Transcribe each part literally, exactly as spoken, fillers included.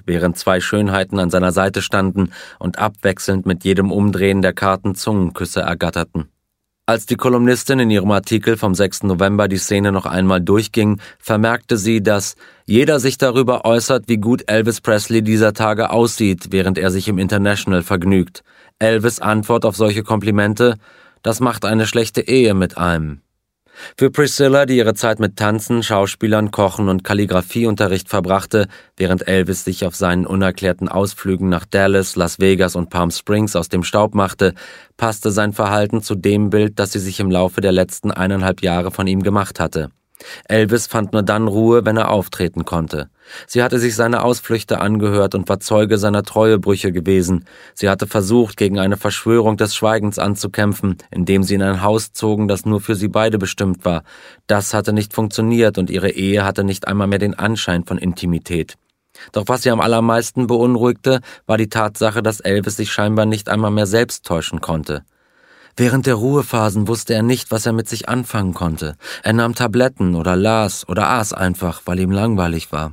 während zwei Schönheiten an seiner Seite standen und abwechselnd mit jedem Umdrehen der Karten Zungenküsse ergatterten. Als die Kolumnistin in ihrem Artikel vom sechsten November die Szene noch einmal durchging, vermerkte sie, dass jeder sich darüber äußert, wie gut Elvis Presley dieser Tage aussieht, während er sich im International vergnügt. Elvis' Antwort auf solche Komplimente: Das macht eine schlechte Ehe mit einem. Für Priscilla, die ihre Zeit mit Tanzen, Schauspielern, Kochen und Kalligraphieunterricht verbrachte, während Elvis sich auf seinen unerklärten Ausflügen nach Dallas, Las Vegas und Palm Springs aus dem Staub machte, passte sein Verhalten zu dem Bild, das sie sich im Laufe der letzten eineinhalb Jahre von ihm gemacht hatte. Elvis fand nur dann Ruhe, wenn er auftreten konnte. Sie hatte sich seine Ausflüchte angehört und war Zeuge seiner Treuebrüche gewesen. Sie hatte versucht, gegen eine Verschwörung des Schweigens anzukämpfen, indem sie in ein Haus zogen, das nur für sie beide bestimmt war. Das hatte nicht funktioniert und ihre Ehe hatte nicht einmal mehr den Anschein von Intimität. Doch was sie am allermeisten beunruhigte, war die Tatsache, dass Elvis sich scheinbar nicht einmal mehr selbst täuschen konnte. Während der Ruhephasen wusste er nicht, was er mit sich anfangen konnte. Er nahm Tabletten oder las oder aß einfach, weil ihm langweilig war.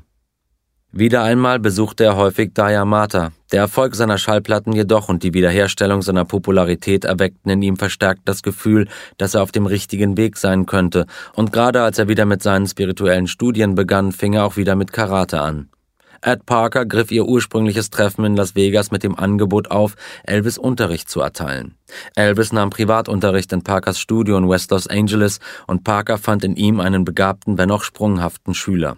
Wieder einmal besuchte er häufig Diamata. Der Erfolg seiner Schallplatten jedoch und die Wiederherstellung seiner Popularität erweckten in ihm verstärkt das Gefühl, dass er auf dem richtigen Weg sein könnte. Und gerade als er wieder mit seinen spirituellen Studien begann, fing er auch wieder mit Karate an. Ed Parker griff ihr ursprüngliches Treffen in Las Vegas mit dem Angebot auf, Elvis Unterricht zu erteilen. Elvis nahm Privatunterricht in Parkers Studio in West Los Angeles und Parker fand in ihm einen begabten, wenn auch sprunghaften Schüler.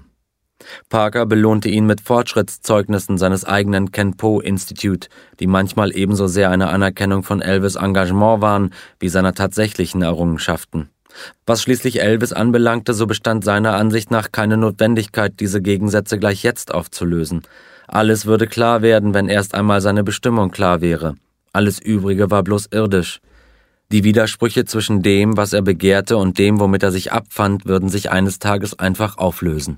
Parker belohnte ihn mit Fortschrittszeugnissen seines eigenen Ken Po Institute, die manchmal ebenso sehr eine Anerkennung von Elvis' Engagement waren wie seiner tatsächlichen Errungenschaften. Was schließlich Elvis anbelangte, so bestand seiner Ansicht nach keine Notwendigkeit, diese Gegensätze gleich jetzt aufzulösen. Alles würde klar werden, wenn erst einmal seine Bestimmung klar wäre. Alles Übrige war bloß irdisch. Die Widersprüche zwischen dem, was er begehrte, und dem, womit er sich abfand, würden sich eines Tages einfach auflösen.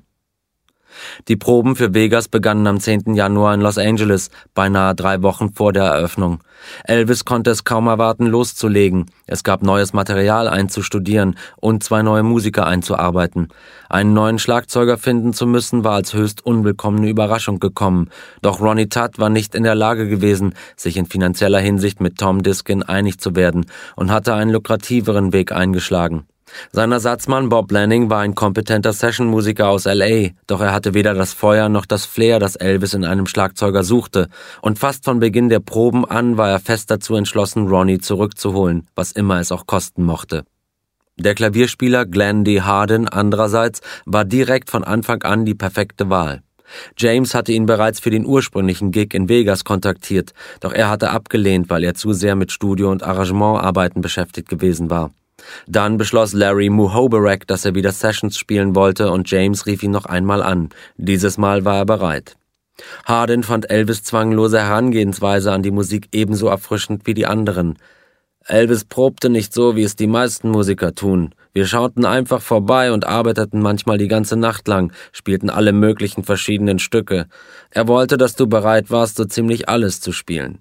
Die Proben für Vegas begannen am zehnten Januar in Los Angeles, beinahe drei Wochen vor der Eröffnung. Elvis konnte es kaum erwarten, loszulegen. Es gab neues Material einzustudieren und zwei neue Musiker einzuarbeiten. Einen neuen Schlagzeuger finden zu müssen, war als höchst unwillkommene Überraschung gekommen. Doch Ronnie Tutt war nicht in der Lage gewesen, sich in finanzieller Hinsicht mit Tom Diskin einig zu werden und hatte einen lukrativeren Weg eingeschlagen. Sein Ersatzmann Bob Lanning war ein kompetenter Sessionmusiker aus L A, doch er hatte weder das Feuer noch das Flair, das Elvis in einem Schlagzeuger suchte, und fast von Beginn der Proben an war er fest dazu entschlossen, Ronnie zurückzuholen, was immer es auch kosten mochte. Der Klavierspieler Glenn D. Hardin andererseits war direkt von Anfang an die perfekte Wahl. James hatte ihn bereits für den ursprünglichen Gig in Vegas kontaktiert, doch er hatte abgelehnt, weil er zu sehr mit Studio- und Arrangementarbeiten beschäftigt gewesen war. Dann beschloss Larry Muhoberac, dass er wieder Sessions spielen wollte, und James rief ihn noch einmal an. Dieses Mal war er bereit. Hardin fand Elvis' zwanglose Herangehensweise an die Musik ebenso erfrischend wie die anderen. Elvis probte nicht so, wie es die meisten Musiker tun. Wir schauten einfach vorbei und arbeiteten manchmal die ganze Nacht lang, spielten alle möglichen verschiedenen Stücke. Er wollte, dass du bereit warst, so ziemlich alles zu spielen.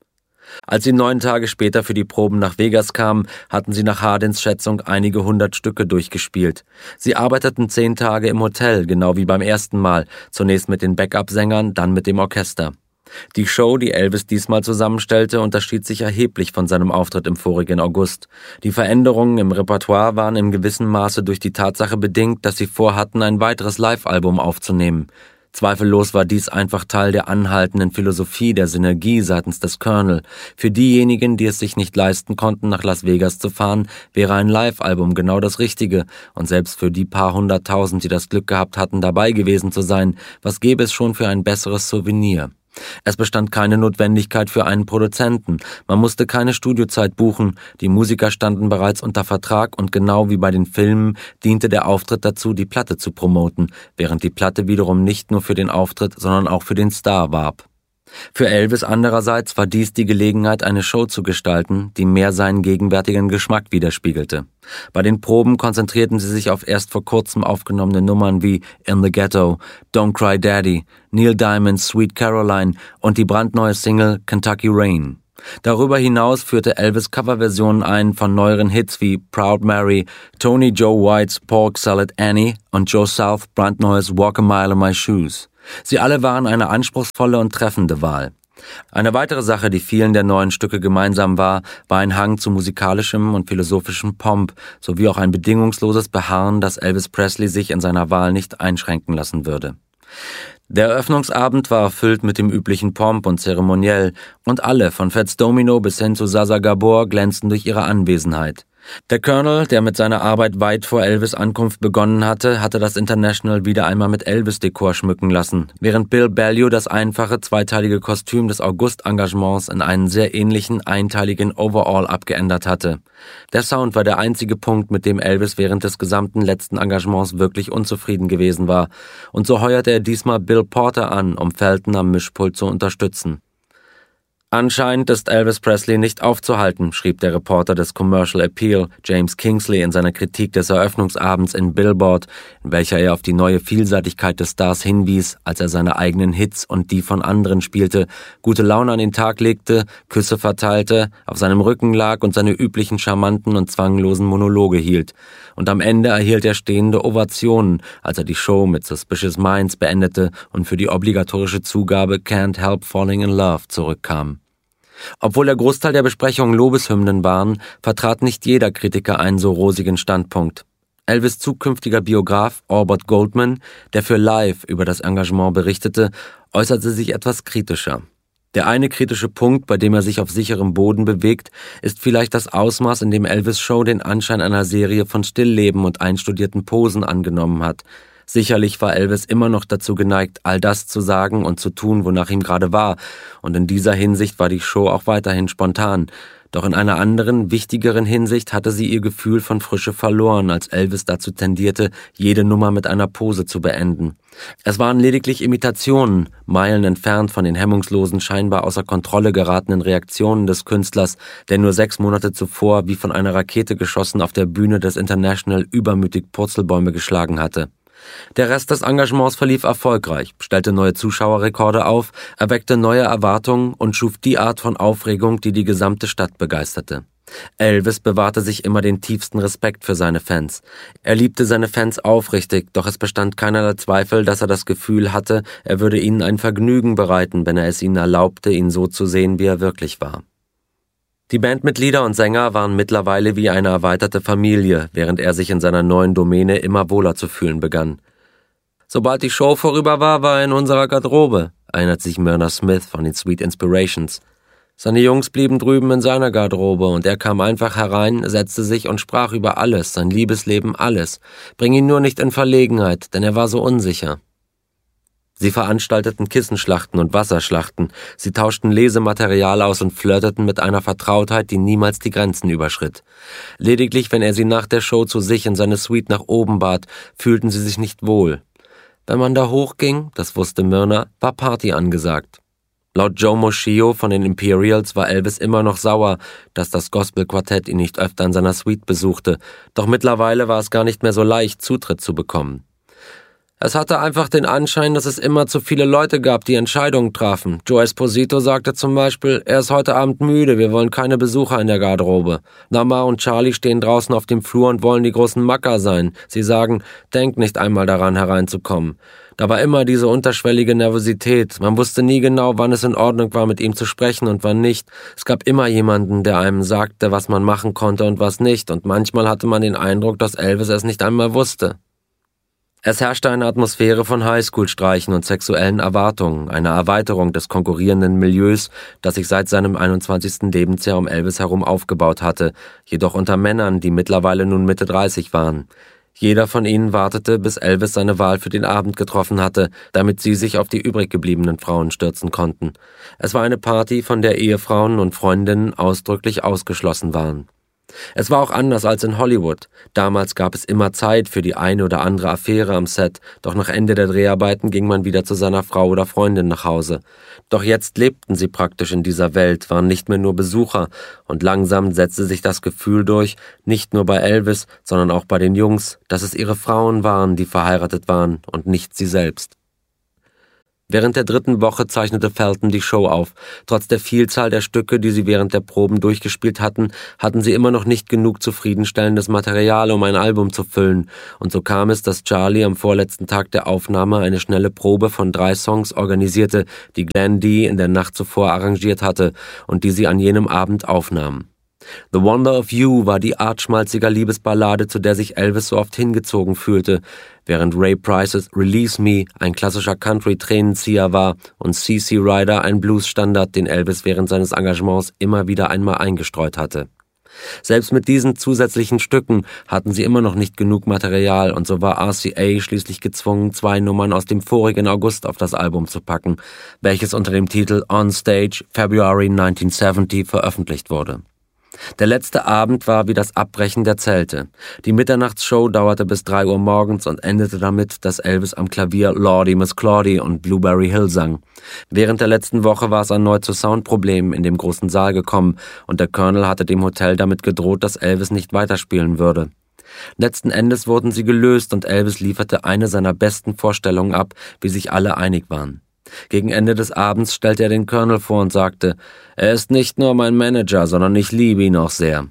Als sie neun Tage später für die Proben nach Vegas kamen, hatten sie nach Hardins Schätzung einige hundert Stücke durchgespielt. Sie arbeiteten zehn Tage im Hotel, genau wie beim ersten Mal, zunächst mit den Backup-Sängern, dann mit dem Orchester. Die Show, die Elvis diesmal zusammenstellte, unterschied sich erheblich von seinem Auftritt im vorigen August. Die Veränderungen im Repertoire waren in gewissem Maße durch die Tatsache bedingt, dass sie vorhatten, ein weiteres Live-Album aufzunehmen. Zweifellos war dies einfach Teil der anhaltenden Philosophie der Synergie seitens des Colonel. Für diejenigen, die es sich nicht leisten konnten, nach Las Vegas zu fahren, wäre ein Live-Album genau das Richtige. Und selbst für die paar hunderttausend, die das Glück gehabt hatten, dabei gewesen zu sein, was gäbe es schon für ein besseres Souvenir? Es bestand keine Notwendigkeit für einen Produzenten, man musste keine Studiozeit buchen, die Musiker standen bereits unter Vertrag und genau wie bei den Filmen diente der Auftritt dazu, die Platte zu promoten, während die Platte wiederum nicht nur für den Auftritt, sondern auch für den Star warb. Für Elvis andererseits war dies die Gelegenheit, eine Show zu gestalten, die mehr seinen gegenwärtigen Geschmack widerspiegelte. Bei den Proben konzentrierten sie sich auf erst vor kurzem aufgenommene Nummern wie In the Ghetto, Don't Cry Daddy, Neil Diamond's Sweet Caroline und die brandneue Single Kentucky Rain. Darüber hinaus führte Elvis Coverversionen ein von neueren Hits wie Proud Mary, Tony Joe White's Pork Salad Annie und Joe South brandneues Walk a Mile in My Shoes. Sie alle waren eine anspruchsvolle und treffende Wahl. Eine weitere Sache, die vielen der neuen Stücke gemeinsam war, war ein Hang zu musikalischem und philosophischem Pomp, sowie auch ein bedingungsloses Beharren, dass Elvis Presley sich in seiner Wahl nicht einschränken lassen würde. Der Eröffnungsabend war erfüllt mit dem üblichen Pomp und Zeremoniell, und alle, von Fats Domino bis hin zu Zsa Zsa Gabor, glänzten durch ihre Anwesenheit. Der Colonel, der mit seiner Arbeit weit vor Elvis' Ankunft begonnen hatte, hatte das International wieder einmal mit Elvis-Dekor schmücken lassen, während Bill Ballou das einfache, zweiteilige Kostüm des August-Engagements in einen sehr ähnlichen, einteiligen Overall abgeändert hatte. Der Sound war der einzige Punkt, mit dem Elvis während des gesamten letzten Engagements wirklich unzufrieden gewesen war, und so heuerte er diesmal Bill Porter an, um Felton am Mischpult zu unterstützen. Anscheinend ist Elvis Presley nicht aufzuhalten, schrieb der Reporter des Commercial Appeal, James Kingsley, in seiner Kritik des Eröffnungsabends in Billboard, in welcher er auf die neue Vielseitigkeit des Stars hinwies, als er seine eigenen Hits und die von anderen spielte, gute Laune an den Tag legte, Küsse verteilte, auf seinem Rücken lag und seine üblichen charmanten und zwanglosen Monologe hielt. Und am Ende erhielt er stehende Ovationen, als er die Show mit Suspicious Minds beendete und für die obligatorische Zugabe Can't Help Falling in Love zurückkam. Obwohl der Großteil der Besprechungen Lobeshymnen waren, vertrat nicht jeder Kritiker einen so rosigen Standpunkt. Elvis' zukünftiger Biograf Albert Goldman, der für Live über das Engagement berichtete, äußerte sich etwas kritischer. Der eine kritische Punkt, bei dem er sich auf sicherem Boden bewegt, ist vielleicht das Ausmaß, in dem Elvis' Show den Anschein einer Serie von Stillleben und einstudierten Posen angenommen hat. Sicherlich war Elvis immer noch dazu geneigt, all das zu sagen und zu tun, wonach ihm gerade war, und in dieser Hinsicht war die Show auch weiterhin spontan. Doch in einer anderen, wichtigeren Hinsicht hatte sie ihr Gefühl von Frische verloren, als Elvis dazu tendierte, jede Nummer mit einer Pose zu beenden. Es waren lediglich Imitationen, Meilen entfernt von den hemmungslosen, scheinbar außer Kontrolle geratenen Reaktionen des Künstlers, der nur sechs Monate zuvor wie von einer Rakete geschossen auf der Bühne des International übermütig Purzelbäume geschlagen hatte. Der Rest des Engagements verlief erfolgreich, stellte neue Zuschauerrekorde auf, erweckte neue Erwartungen und schuf die Art von Aufregung, die die gesamte Stadt begeisterte. Elvis bewahrte sich immer den tiefsten Respekt für seine Fans. Er liebte seine Fans aufrichtig, doch es bestand keinerlei Zweifel, dass er das Gefühl hatte, er würde ihnen ein Vergnügen bereiten, wenn er es ihnen erlaubte, ihn so zu sehen, wie er wirklich war. Die Bandmitglieder und Sänger waren mittlerweile wie eine erweiterte Familie, während er sich in seiner neuen Domäne immer wohler zu fühlen begann. Sobald die Show vorüber war, war er in unserer Garderobe, erinnert sich Myrna Smith von den Sweet Inspirations. Seine Jungs blieben drüben in seiner Garderobe und er kam einfach herein, setzte sich und sprach über alles, sein Liebesleben, alles. Bring ihn nur nicht in Verlegenheit, denn er war so unsicher. Sie veranstalteten Kissenschlachten und Wasserschlachten, sie tauschten Lesematerial aus und flirteten mit einer Vertrautheit, die niemals die Grenzen überschritt. Lediglich, wenn er sie nach der Show zu sich in seine Suite nach oben bat, fühlten sie sich nicht wohl. Wenn man da hochging, das wusste Myrna, war Party angesagt. Laut Joe Moschio von den Imperials war Elvis immer noch sauer, dass das Gospelquartett ihn nicht öfter in seiner Suite besuchte, doch mittlerweile war es gar nicht mehr so leicht, Zutritt zu bekommen. Es hatte einfach den Anschein, dass es immer zu viele Leute gab, die Entscheidungen trafen. Joe Esposito sagte zum Beispiel, er ist heute Abend müde, wir wollen keine Besucher in der Garderobe. Nama und Charlie stehen draußen auf dem Flur und wollen die großen Macker sein. Sie sagen, denk nicht einmal daran, hereinzukommen. Da war immer diese unterschwellige Nervosität. Man wusste nie genau, wann es in Ordnung war, mit ihm zu sprechen und wann nicht. Es gab immer jemanden, der einem sagte, was man machen konnte und was nicht. Und manchmal hatte man den Eindruck, dass Elvis es nicht einmal wusste. Es herrschte eine Atmosphäre von Highschool-Streichen und sexuellen Erwartungen, eine Erweiterung des konkurrierenden Milieus, das sich seit seinem einundzwanzigsten Lebensjahr um Elvis herum aufgebaut hatte, jedoch unter Männern, die mittlerweile nun Mitte dreißig waren. Jeder von ihnen wartete, bis Elvis seine Wahl für den Abend getroffen hatte, damit sie sich auf die übrig gebliebenen Frauen stürzen konnten. Es war eine Party, von der Ehefrauen und Freundinnen ausdrücklich ausgeschlossen waren. Es war auch anders als in Hollywood. Damals gab es immer Zeit für die eine oder andere Affäre am Set, doch nach Ende der Dreharbeiten ging man wieder zu seiner Frau oder Freundin nach Hause. Doch jetzt lebten sie praktisch in dieser Welt, waren nicht mehr nur Besucher, und langsam setzte sich das Gefühl durch, nicht nur bei Elvis, sondern auch bei den Jungs, dass es ihre Frauen waren, die verheiratet waren und nicht sie selbst. Während der dritten Woche zeichnete Felton die Show auf. Trotz der Vielzahl der Stücke, die sie während der Proben durchgespielt hatten, hatten sie immer noch nicht genug zufriedenstellendes Material, um ein Album zu füllen. Und so kam es, dass Charlie am vorletzten Tag der Aufnahme eine schnelle Probe von drei Songs organisierte, die Glenn D. in der Nacht zuvor arrangiert hatte und die sie an jenem Abend aufnahmen. The Wonder of You war die Art schmalziger Liebesballade, zu der sich Elvis so oft hingezogen fühlte, während Ray Prices Release Me ein klassischer Country-Tränenzieher war und C C Rider ein Blues-Standard, den Elvis während seines Engagements immer wieder einmal eingestreut hatte. Selbst mit diesen zusätzlichen Stücken hatten sie immer noch nicht genug Material und so war R C A schließlich gezwungen, zwei Nummern aus dem vorigen August auf das Album zu packen, welches unter dem Titel On Stage February neunzehnhundertsiebzig veröffentlicht wurde. Der letzte Abend war wie das Abbrechen der Zelte. Die Mitternachtsshow dauerte bis drei Uhr morgens und endete damit, dass Elvis am Klavier Lordy Miss Claudie und Blueberry Hill sang. Während der letzten Woche war es erneut zu Soundproblemen in dem großen Saal gekommen und der Colonel hatte dem Hotel damit gedroht, dass Elvis nicht weiterspielen würde. Letzten Endes wurden sie gelöst und Elvis lieferte eine seiner besten Vorstellungen ab, wie sich alle einig waren. Gegen Ende des Abends stellte er den Colonel vor und sagte, er ist nicht nur mein Manager, sondern ich liebe ihn auch sehr.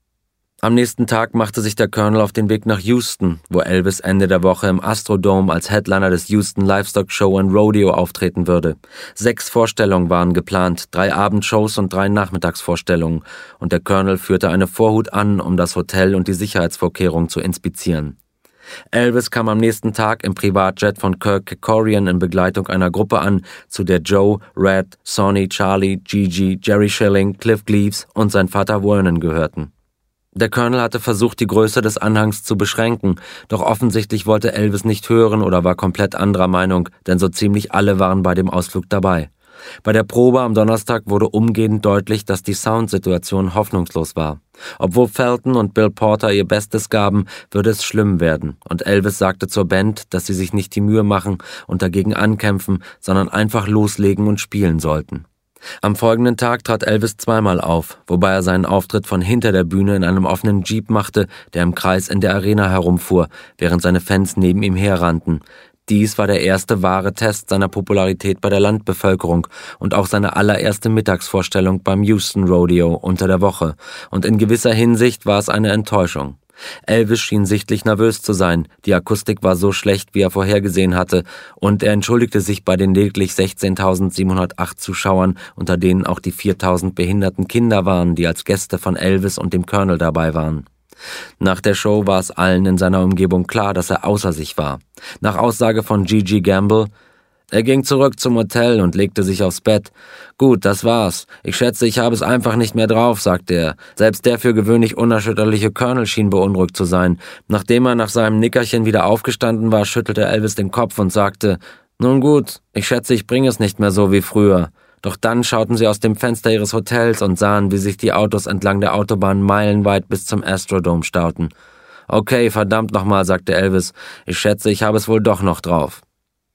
Am nächsten Tag machte sich der Colonel auf den Weg nach Houston, wo Elvis Ende der Woche im Astrodome als Headliner des Houston Livestock Show and Rodeo auftreten würde. Sechs Vorstellungen waren geplant, drei Abendshows und drei Nachmittagsvorstellungen, und der Colonel führte eine Vorhut an, um das Hotel und die Sicherheitsvorkehrungen zu inspizieren. Elvis kam am nächsten Tag im Privatjet von Kirk Kerkorian in Begleitung einer Gruppe an, zu der Joe, Red, Sonny, Charlie, Gigi, Jerry Schilling, Cliff Cleaves und sein Vater Vernon gehörten. Der Colonel hatte versucht, die Größe des Anhangs zu beschränken, doch offensichtlich wollte Elvis nicht hören oder war komplett anderer Meinung, denn so ziemlich alle waren bei dem Ausflug dabei. Bei der Probe am Donnerstag wurde umgehend deutlich, dass die Soundsituation hoffnungslos war. Obwohl Felton und Bill Porter ihr Bestes gaben, würde es schlimm werden, und Elvis sagte zur Band, dass sie sich nicht die Mühe machen und dagegen ankämpfen, sondern einfach loslegen und spielen sollten. Am folgenden Tag trat Elvis zweimal auf, wobei er seinen Auftritt von hinter der Bühne in einem offenen Jeep machte, der im Kreis in der Arena herumfuhr, während seine Fans neben ihm herrannten. Dies war der erste wahre Test seiner Popularität bei der Landbevölkerung und auch seine allererste Mittagsvorstellung beim Houston Rodeo unter der Woche, und in gewisser Hinsicht war es eine Enttäuschung. Elvis schien sichtlich nervös zu sein, die Akustik war so schlecht, wie er vorhergesehen hatte, und er entschuldigte sich bei den lediglich sechzehntausendsiebenhundertacht Zuschauern, unter denen auch die viertausend behinderten Kinder waren, die als Gäste von Elvis und dem Colonel dabei waren. Nach der Show war es allen in seiner Umgebung klar, dass er außer sich war. Nach Aussage von Gigi Gamble: Er ging zurück zum Hotel und legte sich aufs Bett. Gut, das war's. Ich schätze, ich habe es einfach nicht mehr drauf, sagte er. Selbst der für gewöhnlich unerschütterliche Colonel schien beunruhigt zu sein. Nachdem er nach seinem Nickerchen wieder aufgestanden war, schüttelte Elvis den Kopf und sagte: Nun gut, ich schätze, ich bringe es nicht mehr so wie früher. Doch dann schauten sie aus dem Fenster ihres Hotels und sahen, wie sich die Autos entlang der Autobahn meilenweit bis zum Astrodome stauten. Okay, verdammt nochmal, sagte Elvis. Ich schätze, ich habe es wohl doch noch drauf.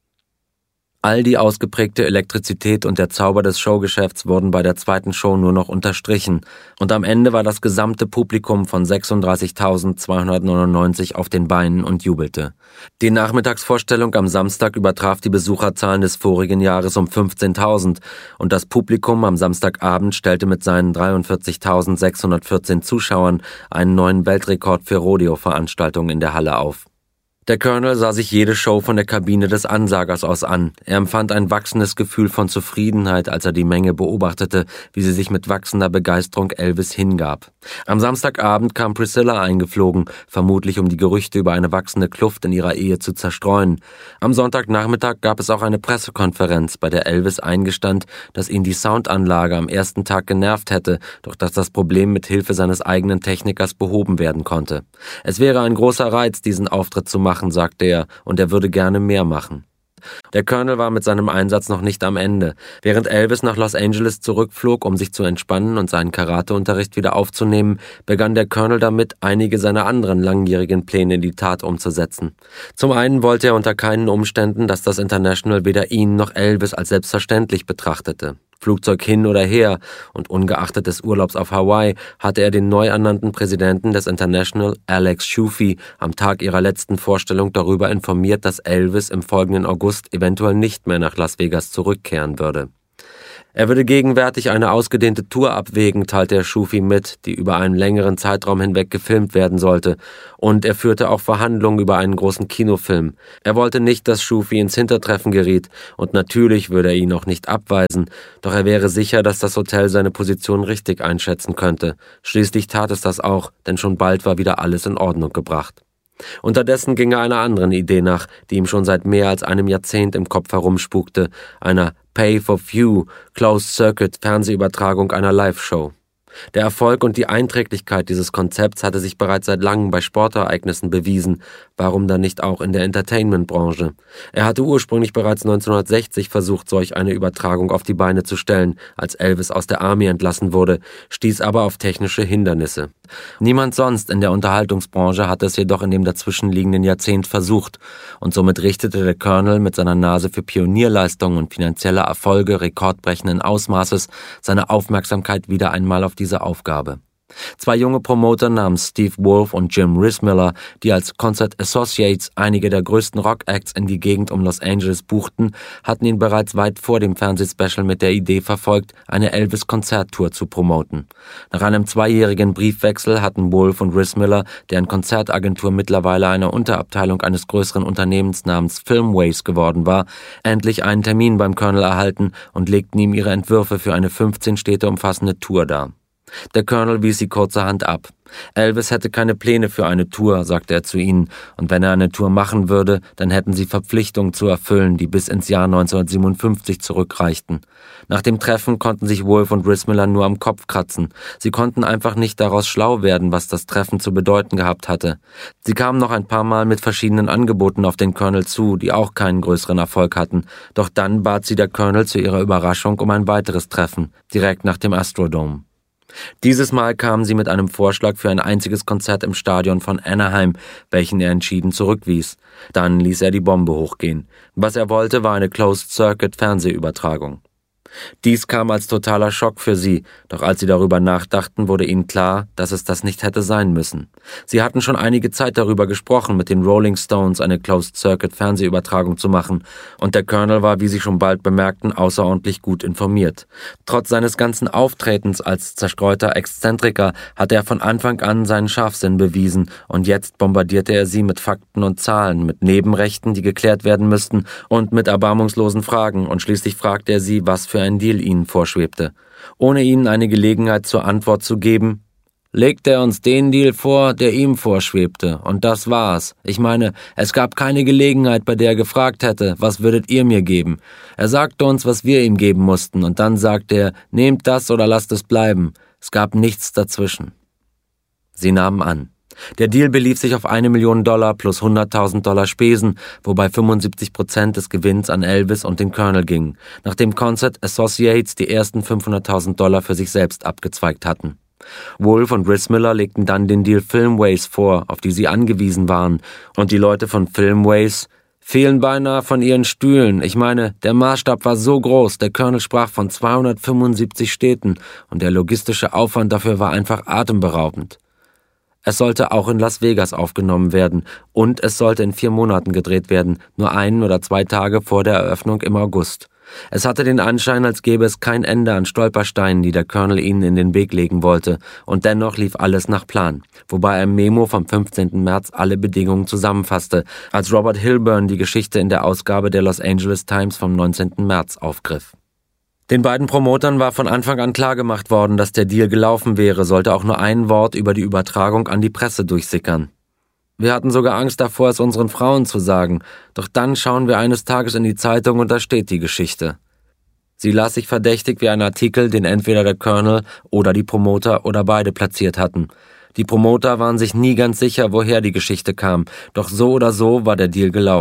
All die ausgeprägte Elektrizität und der Zauber des Showgeschäfts wurden bei der zweiten Show nur noch unterstrichen, und am Ende war das gesamte Publikum von sechsunddreißigtausendzweihundertneunundneunzig auf den Beinen und jubelte. Die Nachmittagsvorstellung am Samstag übertraf die Besucherzahlen des vorigen Jahres um fünfzehntausend, und das Publikum am Samstagabend stellte mit seinen dreiundvierzigtausendsechshundertvierzehn Zuschauern einen neuen Weltrekord für Rodeo-Veranstaltungen in der Halle auf. Der Colonel sah sich jede Show von der Kabine des Ansagers aus an. Er empfand ein wachsendes Gefühl von Zufriedenheit, als er die Menge beobachtete, wie sie sich mit wachsender Begeisterung Elvis hingab. Am Samstagabend kam Priscilla eingeflogen, vermutlich um die Gerüchte über eine wachsende Kluft in ihrer Ehe zu zerstreuen. Am Sonntagnachmittag gab es auch eine Pressekonferenz, bei der Elvis eingestand, dass ihn die Soundanlage am ersten Tag genervt hätte, doch dass das Problem mit Hilfe seines eigenen Technikers behoben werden konnte. Es wäre ein großer Reiz, diesen Auftritt zu machen, sagte er, und er würde gerne mehr machen. Der Colonel war mit seinem Einsatz noch nicht am Ende. Während Elvis nach Los Angeles zurückflog, um sich zu entspannen und seinen Karateunterricht wieder aufzunehmen, begann der Colonel damit, einige seiner anderen langjährigen Pläne in die Tat umzusetzen. Zum einen wollte er unter keinen Umständen, dass das International weder ihn noch Elvis als selbstverständlich betrachtete. Flugzeug hin oder her, und ungeachtet des Urlaubs auf Hawaii hatte er den neu ernannten Präsidenten des International, Alex Schufi, am Tag ihrer letzten Vorstellung darüber informiert, dass Elvis im folgenden August eventuell nicht mehr nach Las Vegas zurückkehren würde. Er würde gegenwärtig eine ausgedehnte Tour abwägen, teilte er Schufi mit, die über einen längeren Zeitraum hinweg gefilmt werden sollte, und er führte auch Verhandlungen über einen großen Kinofilm. Er wollte nicht, dass Schufi ins Hintertreffen geriet, und natürlich würde er ihn auch nicht abweisen, doch er wäre sicher, dass das Hotel seine Position richtig einschätzen könnte. Schließlich tat es das auch, denn schon bald war wieder alles in Ordnung gebracht. Unterdessen ging er einer anderen Idee nach, die ihm schon seit mehr als einem Jahrzehnt im Kopf herumspukte, einer Pay-for-View, Closed-Circuit-Fernsehübertragung einer Live-Show. Der Erfolg und die Einträglichkeit dieses Konzepts hatte sich bereits seit langem bei Sportereignissen bewiesen, warum dann nicht auch in der Entertainment-Branche? Er hatte ursprünglich bereits neunzehnhundertsechzig versucht, solch eine Übertragung auf die Beine zu stellen, als Elvis aus der Army entlassen wurde, stieß aber auf technische Hindernisse. Niemand sonst in der Unterhaltungsbranche hatte es jedoch in dem dazwischenliegenden Jahrzehnt versucht, und somit richtete der Colonel mit seiner Nase für Pionierleistungen und finanzieller Erfolge rekordbrechenden Ausmaßes seine Aufmerksamkeit wieder einmal auf diese Aufgabe. Zwei junge Promoter namens Steve Wolf und Jim Rissmiller, die als Concert Associates einige der größten Rock-Acts in die Gegend um Los Angeles buchten, hatten ihn bereits weit vor dem Fernsehspecial mit der Idee verfolgt, eine Elvis-Konzerttour zu promoten. Nach einem zweijährigen Briefwechsel hatten Wolf und Rissmiller, deren Konzertagentur mittlerweile eine Unterabteilung eines größeren Unternehmens namens Filmways geworden war, endlich einen Termin beim Colonel erhalten und legten ihm ihre Entwürfe für eine fünfzehn Städte umfassende Tour dar. Der Colonel wies sie kurzerhand ab. Elvis hätte keine Pläne für eine Tour, sagte er zu ihnen, und wenn er eine Tour machen würde, dann hätten sie Verpflichtungen zu erfüllen, die bis ins Jahr neunzehnhundertsiebenundfünfzig zurückreichten. Nach dem Treffen konnten sich Wolf und Rissmiller nur am Kopf kratzen. Sie konnten einfach nicht daraus schlau werden, was das Treffen zu bedeuten gehabt hatte. Sie kamen noch ein paar Mal mit verschiedenen Angeboten auf den Colonel zu, die auch keinen größeren Erfolg hatten. Doch dann bat sie der Colonel zu ihrer Überraschung um ein weiteres Treffen, direkt nach dem Astrodome. Dieses Mal kamen sie mit einem Vorschlag für ein einziges Konzert im Stadion von Anaheim, welchen er entschieden zurückwies. Dann ließ er die Bombe hochgehen. Was er wollte, war eine Closed-Circuit-Fernsehübertragung. Dies kam als totaler Schock für sie, doch als sie darüber nachdachten, wurde ihnen klar, dass es das nicht hätte sein müssen. Sie hatten schon einige Zeit darüber gesprochen, mit den Rolling Stones eine Closed-Circuit-Fernsehübertragung zu machen, und der Colonel war, wie sie schon bald bemerkten, außerordentlich gut informiert. Trotz seines ganzen Auftretens als zerstreuter Exzentriker hatte er von Anfang an seinen Scharfsinn bewiesen, und jetzt bombardierte er sie mit Fakten und Zahlen, mit Nebenrechten, die geklärt werden müssten, und mit erbarmungslosen Fragen, und schließlich fragte er sie, was für ein Deal ihnen vorschwebte. Ohne ihnen eine Gelegenheit zur Antwort zu geben, legte er uns den Deal vor, der ihm vorschwebte, und das war's. Ich meine, es gab keine Gelegenheit, bei der er gefragt hätte, was würdet ihr mir geben? Er sagte uns, was wir ihm geben mussten, und dann sagte er, nehmt das oder lasst es bleiben. Es gab nichts dazwischen. Sie nahmen an. Der Deal belief sich auf eine Million Dollar plus hunderttausend Dollar Spesen, wobei fünfundsiebzig Prozent des Gewinns an Elvis und den Colonel gingen, nachdem Concert Associates die ersten fünfhunderttausend Dollar für sich selbst abgezweigt hatten. Wolf und Rissmiller legten dann den Deal Filmways vor, auf die sie angewiesen waren, und die Leute von Filmways fielen beinahe von ihren Stühlen. Ich meine, der Maßstab war so groß, der Colonel sprach von zweihundertfünfundsiebzig Städten, und der logistische Aufwand dafür war einfach atemberaubend. Es sollte auch in Las Vegas aufgenommen werden, und es sollte in vier Monaten gedreht werden, nur einen oder zwei Tage vor der Eröffnung im August. Es hatte den Anschein, als gäbe es kein Ende an Stolpersteinen, die der Colonel ihnen in den Weg legen wollte, und dennoch lief alles nach Plan, wobei ein Memo vom fünfzehnten März alle Bedingungen zusammenfasste, als Robert Hilburn die Geschichte in der Ausgabe der Los Angeles Times vom neunzehnten März aufgriff. Den beiden Promotern war von Anfang an klargemacht worden, dass der Deal gelaufen wäre, sollte auch nur ein Wort über die Übertragung an die Presse durchsickern. Wir hatten sogar Angst davor, es unseren Frauen zu sagen, doch dann schauen wir eines Tages in die Zeitung und da steht die Geschichte. Sie las sich verdächtig wie ein Artikel, den entweder der Colonel oder die Promoter oder beide platziert hatten. Die Promoter waren sich nie ganz sicher, woher die Geschichte kam, doch so oder so war der Deal gelaufen.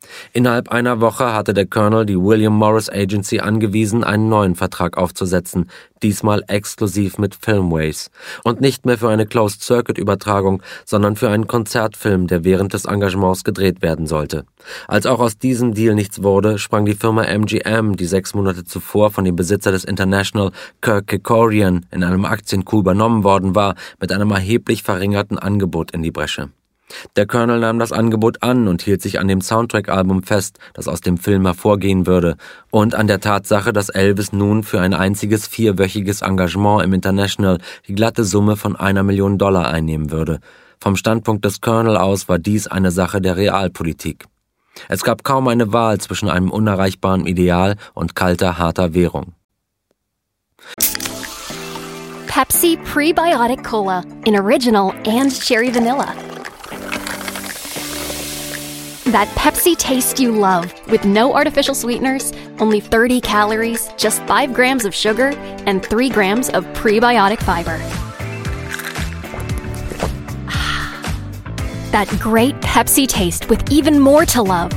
Innerhalb einer Woche hatte der Colonel die William Morris Agency angewiesen, einen neuen Vertrag aufzusetzen, diesmal exklusiv mit Filmways. Und nicht mehr für eine Closed-Circuit-Übertragung, sondern für einen Konzertfilm, der während des Engagements gedreht werden sollte. Als auch aus diesem Deal nichts wurde, sprang die Firma M G M, die sechs Monate zuvor von dem Besitzer des International, Kirk Kerkorian, in einem Aktiencoup übernommen worden war, mit einem erheblich verringerten Angebot in die Bresche. Der Colonel nahm das Angebot an und hielt sich an dem Soundtrack-Album fest, das aus dem Film hervorgehen würde, und an der Tatsache, dass Elvis nun für ein einziges vierwöchiges Engagement im International die glatte Summe von einer Million Dollar einnehmen würde. Vom Standpunkt des Colonel aus war dies eine Sache der Realpolitik. Es gab kaum eine Wahl zwischen einem unerreichbaren Ideal und kalter, harter Währung. Pepsi Prebiotic Cola in Original and Cherry Vanilla. That Pepsi taste you love, with no artificial sweeteners, only thirty calories, just five grams of sugar, and three grams of prebiotic fiber. That great Pepsi taste with even more to love.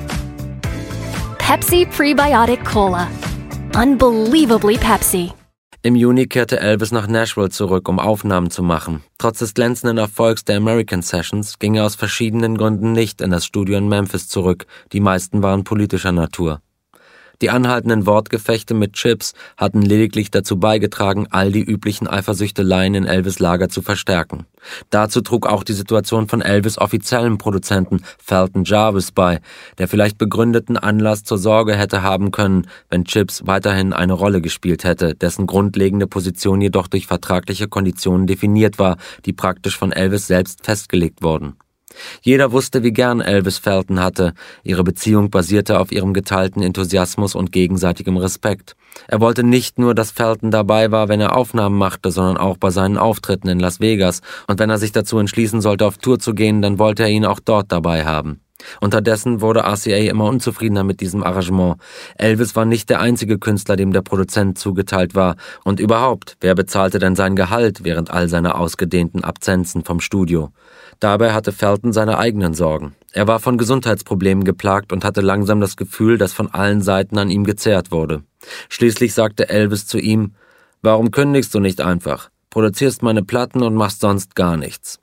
Pepsi Prebiotic Cola. Unbelievably Pepsi. Im Juni kehrte Elvis nach Nashville zurück, um Aufnahmen zu machen. Trotz des glänzenden Erfolgs der American Sessions ging er aus verschiedenen Gründen nicht in das Studio in Memphis zurück. Die meisten waren politischer Natur. Die anhaltenden Wortgefechte mit Chips hatten lediglich dazu beigetragen, all die üblichen Eifersüchteleien in Elvis' Lager zu verstärken. Dazu trug auch die Situation von Elvis' offiziellem Produzenten Felton Jarvis bei, der vielleicht begründeten Anlass zur Sorge hätte haben können, wenn Chips weiterhin eine Rolle gespielt hätte, dessen grundlegende Position jedoch durch vertragliche Konditionen definiert war, die praktisch von Elvis selbst festgelegt wurden. Jeder wusste, wie gern Elvis Felton hatte. Ihre Beziehung basierte auf ihrem geteilten Enthusiasmus und gegenseitigem Respekt. Er wollte nicht nur, dass Felton dabei war, wenn er Aufnahmen machte, sondern auch bei seinen Auftritten in Las Vegas. Und wenn er sich dazu entschließen sollte, auf Tour zu gehen, dann wollte er ihn auch dort dabei haben. Unterdessen wurde R C A immer unzufriedener mit diesem Arrangement. Elvis war nicht der einzige Künstler, dem der Produzent zugeteilt war. Und überhaupt, wer bezahlte denn sein Gehalt während all seiner ausgedehnten Absenzen vom Studio? Dabei hatte Felton seine eigenen Sorgen. Er war von Gesundheitsproblemen geplagt und hatte langsam das Gefühl, dass von allen Seiten an ihm gezerrt wurde. Schließlich sagte Elvis zu ihm: »Warum kündigst du nicht einfach? Produzierst meine Platten und machst sonst gar nichts.«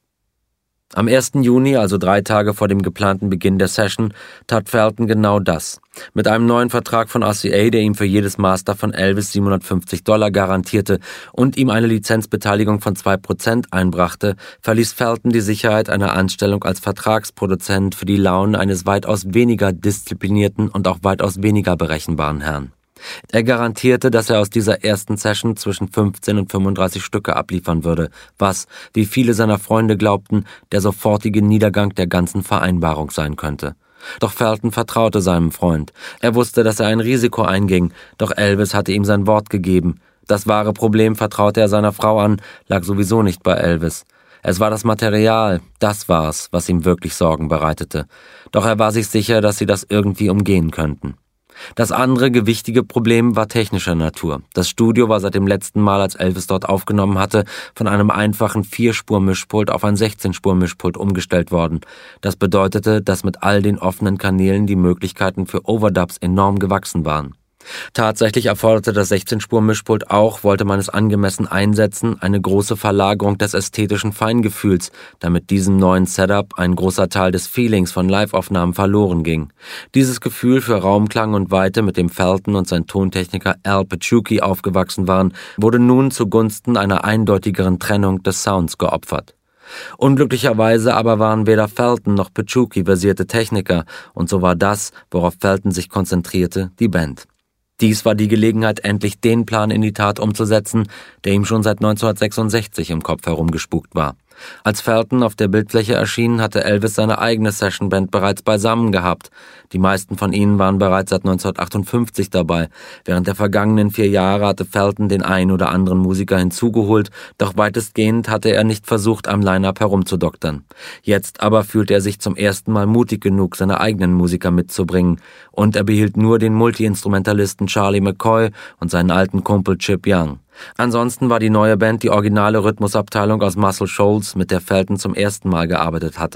Am ersten Juni, also drei Tage vor dem geplanten Beginn der Session, tat Felton genau das. Mit einem neuen Vertrag von R C A, der ihm für jedes Master von Elvis siebenhundertfünfzig Dollar garantierte und ihm eine Lizenzbeteiligung von zwei Prozent einbrachte, verließ Felton die Sicherheit einer Anstellung als Vertragsproduzent für die Launen eines weitaus weniger disziplinierten und auch weitaus weniger berechenbaren Herrn. Er garantierte, dass er aus dieser ersten Session zwischen fünfzehn und fünfunddreißig Stücke abliefern würde, was, wie viele seiner Freunde glaubten, der sofortige Niedergang der ganzen Vereinbarung sein könnte. Doch Felton vertraute seinem Freund. Er wusste, dass er ein Risiko einging, doch Elvis hatte ihm sein Wort gegeben. Das wahre Problem, vertraute er seiner Frau an, lag sowieso nicht bei Elvis. Es war das Material, das war's, was ihm wirklich Sorgen bereitete. Doch er war sich sicher, dass sie das irgendwie umgehen könnten. Das andere gewichtige Problem war technischer Natur. Das Studio war seit dem letzten Mal, als Elvis dort aufgenommen hatte, von einem einfachen Vier-Spur-Mischpult auf ein sechzehn-Spur-Mischpult umgestellt worden. Das bedeutete, dass mit all den offenen Kanälen die Möglichkeiten für Overdubs enorm gewachsen waren. Tatsächlich erforderte das sechzehn-Spur-Mischpult auch, wollte man es angemessen einsetzen, eine große Verlagerung des ästhetischen Feingefühls, da mit diesem neuen Setup ein großer Teil des Feelings von Live-Aufnahmen verloren ging. Dieses Gefühl für Raumklang und Weite, mit dem Felton und sein Tontechniker Al Pachuki aufgewachsen waren, wurde nun zugunsten einer eindeutigeren Trennung des Sounds geopfert. Unglücklicherweise aber waren weder Felton noch Pachuki versierte Techniker, und so war das, worauf Felton sich konzentrierte, die Band. Dies war die Gelegenheit, endlich den Plan in die Tat umzusetzen, der ihm schon seit neunzehnhundertsechsundsechzig im Kopf herumgespukt war. Als Felton auf der Bildfläche erschien, hatte Elvis seine eigene Sessionband bereits beisammen gehabt. Die meisten von ihnen waren bereits seit neunzehnhundertachtundfünfzig dabei. Während der vergangenen vier Jahre hatte Felton den einen oder anderen Musiker hinzugeholt, doch weitestgehend hatte er nicht versucht, am Line-Up herumzudoktern. Jetzt aber fühlte er sich zum ersten Mal mutig genug, seine eigenen Musiker mitzubringen. Und er behielt nur den Multi-Instrumentalisten Charlie McCoy und seinen alten Kumpel Chip Young. Ansonsten war die neue Band die originale Rhythmusabteilung aus Muscle Shoals, mit der Felton zum ersten Mal gearbeitet hatte.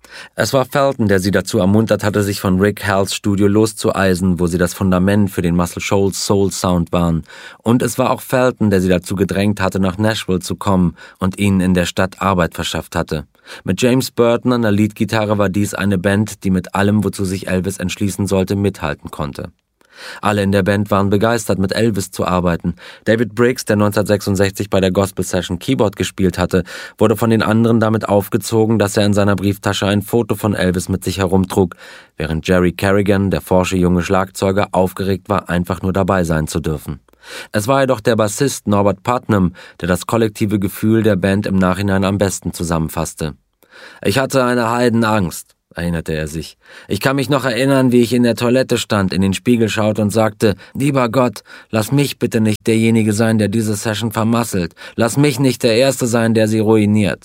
Es war Felton, der sie dazu ermuntert hatte, sich von Rick Halls Studio loszueisen, wo sie das Fundament für den Muscle Shoals Soul Sound waren. Und es war auch Felton, der sie dazu gedrängt hatte, nach Nashville zu kommen und ihnen in der Stadt Arbeit verschafft hatte. Mit James Burton an der Leadgitarre war dies eine Band, die mit allem, wozu sich Elvis entschließen sollte, mithalten konnte. Alle in der Band waren begeistert, mit Elvis zu arbeiten. David Briggs, der neunzehnhundertsechsundsechzig bei der Gospel Session Keyboard gespielt hatte, wurde von den anderen damit aufgezogen, dass er in seiner Brieftasche ein Foto von Elvis mit sich herumtrug, während Jerry Carrigan, der forsche junge Schlagzeuger, aufgeregt war, einfach nur dabei sein zu dürfen. Es war jedoch der Bassist Norbert Putnam, der das kollektive Gefühl der Band im Nachhinein am besten zusammenfasste. »Ich hatte eine Heidenangst«, erinnerte er sich. »Ich kann mich noch erinnern, wie ich in der Toilette stand, in den Spiegel schaute und sagte, lieber Gott, lass mich bitte nicht derjenige sein, der diese Session vermasselt. Lass mich nicht der Erste sein, der sie ruiniert.«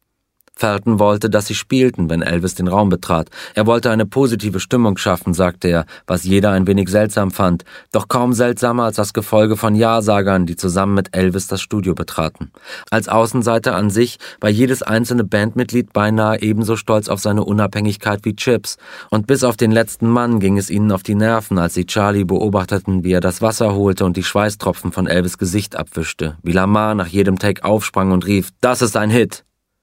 Felton wollte, dass sie spielten, wenn Elvis den Raum betrat. Er wollte eine positive Stimmung schaffen, sagte er, was jeder ein wenig seltsam fand, doch kaum seltsamer als das Gefolge von Ja-Sagern, die zusammen mit Elvis das Studio betraten. Als Außenseiter an sich war jedes einzelne Bandmitglied beinahe ebenso stolz auf seine Unabhängigkeit wie Chips, und bis auf den letzten Mann ging es ihnen auf die Nerven, als sie Charlie beobachteten, wie er das Wasser holte und die Schweißtropfen von Elvis' Gesicht abwischte, wie Lamar nach jedem Take aufsprang und rief, »Das ist ein Hit!«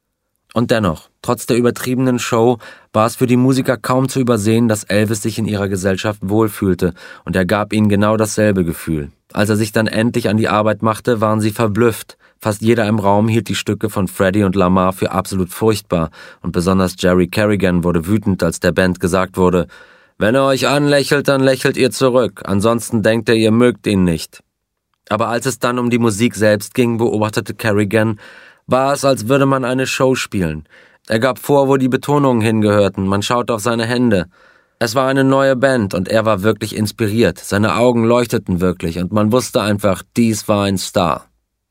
Und dennoch, trotz der übertriebenen Show, war es für die Musiker kaum zu übersehen, dass Elvis sich in ihrer Gesellschaft wohlfühlte, und er gab ihnen genau dasselbe Gefühl. Als er sich dann endlich an die Arbeit machte, waren sie verblüfft. Fast jeder im Raum hielt die Stücke von Freddie und Lamar für absolut furchtbar, und besonders Jerry Carrigan wurde wütend, als der Band gesagt wurde, »Wenn er euch anlächelt, dann lächelt ihr zurück, ansonsten denkt er, ihr mögt ihn nicht.« Aber als es dann um die Musik selbst ging, beobachtete Carrigan, war es, als würde man eine Show spielen. Er gab vor, wo die Betonungen hingehörten, man schaute auf seine Hände. Es war eine neue Band und er war wirklich inspiriert, seine Augen leuchteten wirklich und man wusste einfach, dies war ein Star.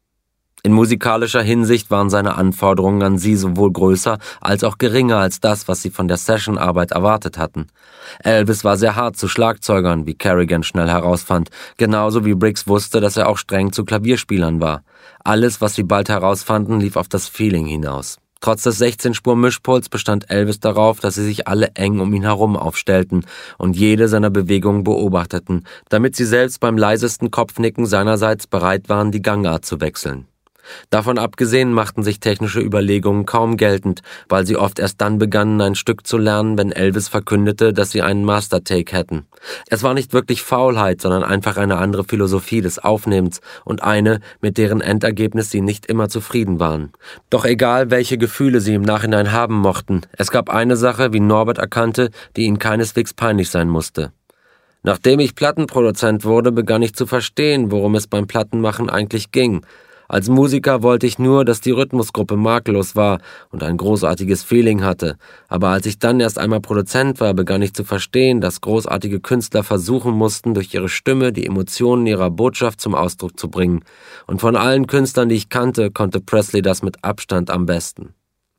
In musikalischer Hinsicht waren seine Anforderungen an sie sowohl größer als auch geringer als das, was sie von der Sessionarbeit erwartet hatten. Elvis war sehr hart zu Schlagzeugern, wie Carrigan schnell herausfand, genauso wie Briggs wusste, dass er auch streng zu Klavierspielern war. Alles, was sie bald herausfanden, lief auf das Feeling hinaus. Trotz des sechzehn-Spur-Mischpuls bestand Elvis darauf, dass sie sich alle eng um ihn herum aufstellten und jede seiner Bewegungen beobachteten, damit sie selbst beim leisesten Kopfnicken seinerseits bereit waren, die Gangart zu wechseln. Davon abgesehen machten sich technische Überlegungen kaum geltend, weil sie oft erst dann begannen, ein Stück zu lernen, wenn Elvis verkündete, dass sie einen Master-Take hätten. Es war nicht wirklich Faulheit, sondern einfach eine andere Philosophie des Aufnehmens und eine, mit deren Endergebnis sie nicht immer zufrieden waren. Doch egal, welche Gefühle sie im Nachhinein haben mochten, es gab eine Sache, wie Norbert erkannte, die ihnen keineswegs peinlich sein musste. Nachdem ich Plattenproduzent wurde, begann ich zu verstehen, worum es beim Plattenmachen eigentlich ging. Als Musiker wollte ich nur, dass die Rhythmusgruppe makellos war und ein großartiges Feeling hatte. Aber als ich dann erst einmal Produzent war, begann ich zu verstehen, dass großartige Künstler versuchen mussten, durch ihre Stimme die Emotionen ihrer Botschaft zum Ausdruck zu bringen. Und von allen Künstlern, die ich kannte, konnte Presley das mit Abstand am besten.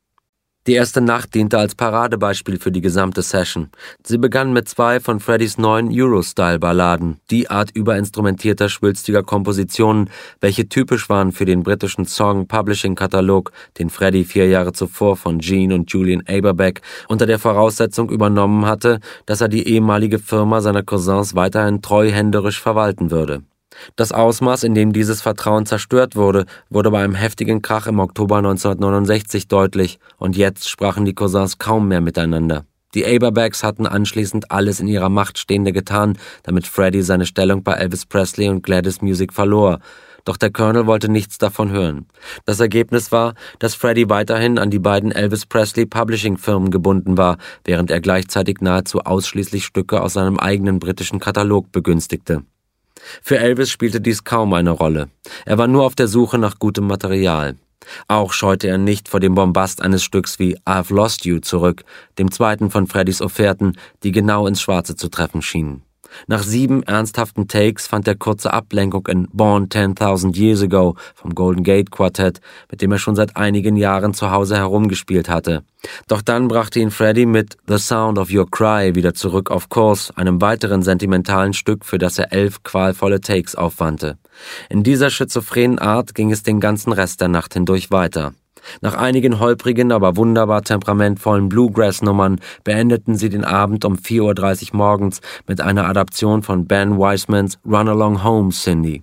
Die erste Nacht diente als Paradebeispiel für die gesamte Session. Sie begann mit zwei von Freddys neuen Euro-Style-Balladen, die Art überinstrumentierter, schwülstiger Kompositionen, welche typisch waren für den britischen Song-Publishing-Katalog, den Freddie vier Jahre zuvor von Gene und Julian Aberbeck unter der Voraussetzung übernommen hatte, dass er die ehemalige Firma seiner Cousins weiterhin treuhänderisch verwalten würde. Das Ausmaß, in dem dieses Vertrauen zerstört wurde, wurde bei einem heftigen Krach im Oktober neunzehnhundertneunundsechzig deutlich, und jetzt sprachen die Cousins kaum mehr miteinander. Die Aberbecks hatten anschließend alles in ihrer Macht Stehende getan, damit Freddie seine Stellung bei Elvis Presley und Gladys Music verlor. Doch der Colonel wollte nichts davon hören. Das Ergebnis war, dass Freddie weiterhin an die beiden Elvis Presley Publishing-Firmen gebunden war, während er gleichzeitig nahezu ausschließlich Stücke aus seinem eigenen britischen Katalog begünstigte. Für Elvis spielte dies kaum eine Rolle. Er war nur auf der Suche nach gutem Material. Auch scheute er nicht vor dem Bombast eines Stücks wie I've Lost You zurück, dem zweiten von Freddys Offerten, die genau ins Schwarze zu treffen schienen. Nach sieben ernsthaften Takes fand er kurze Ablenkung in Born ten thousand Years Ago vom Golden Gate Quartett, mit dem er schon seit einigen Jahren zu Hause herumgespielt hatte. Doch dann brachte ihn Freddie mit The Sound of Your Cry wieder zurück auf Kurs, einem weiteren sentimentalen Stück, für das er elf qualvolle Takes aufwandte. In dieser schizophrenen Art ging es den ganzen Rest der Nacht hindurch weiter. Nach einigen holprigen, aber wunderbar temperamentvollen Bluegrass-Nummern beendeten sie den Abend um vier Uhr dreißig morgens mit einer Adaption von Ben Weismans Run Along Home, Cindy.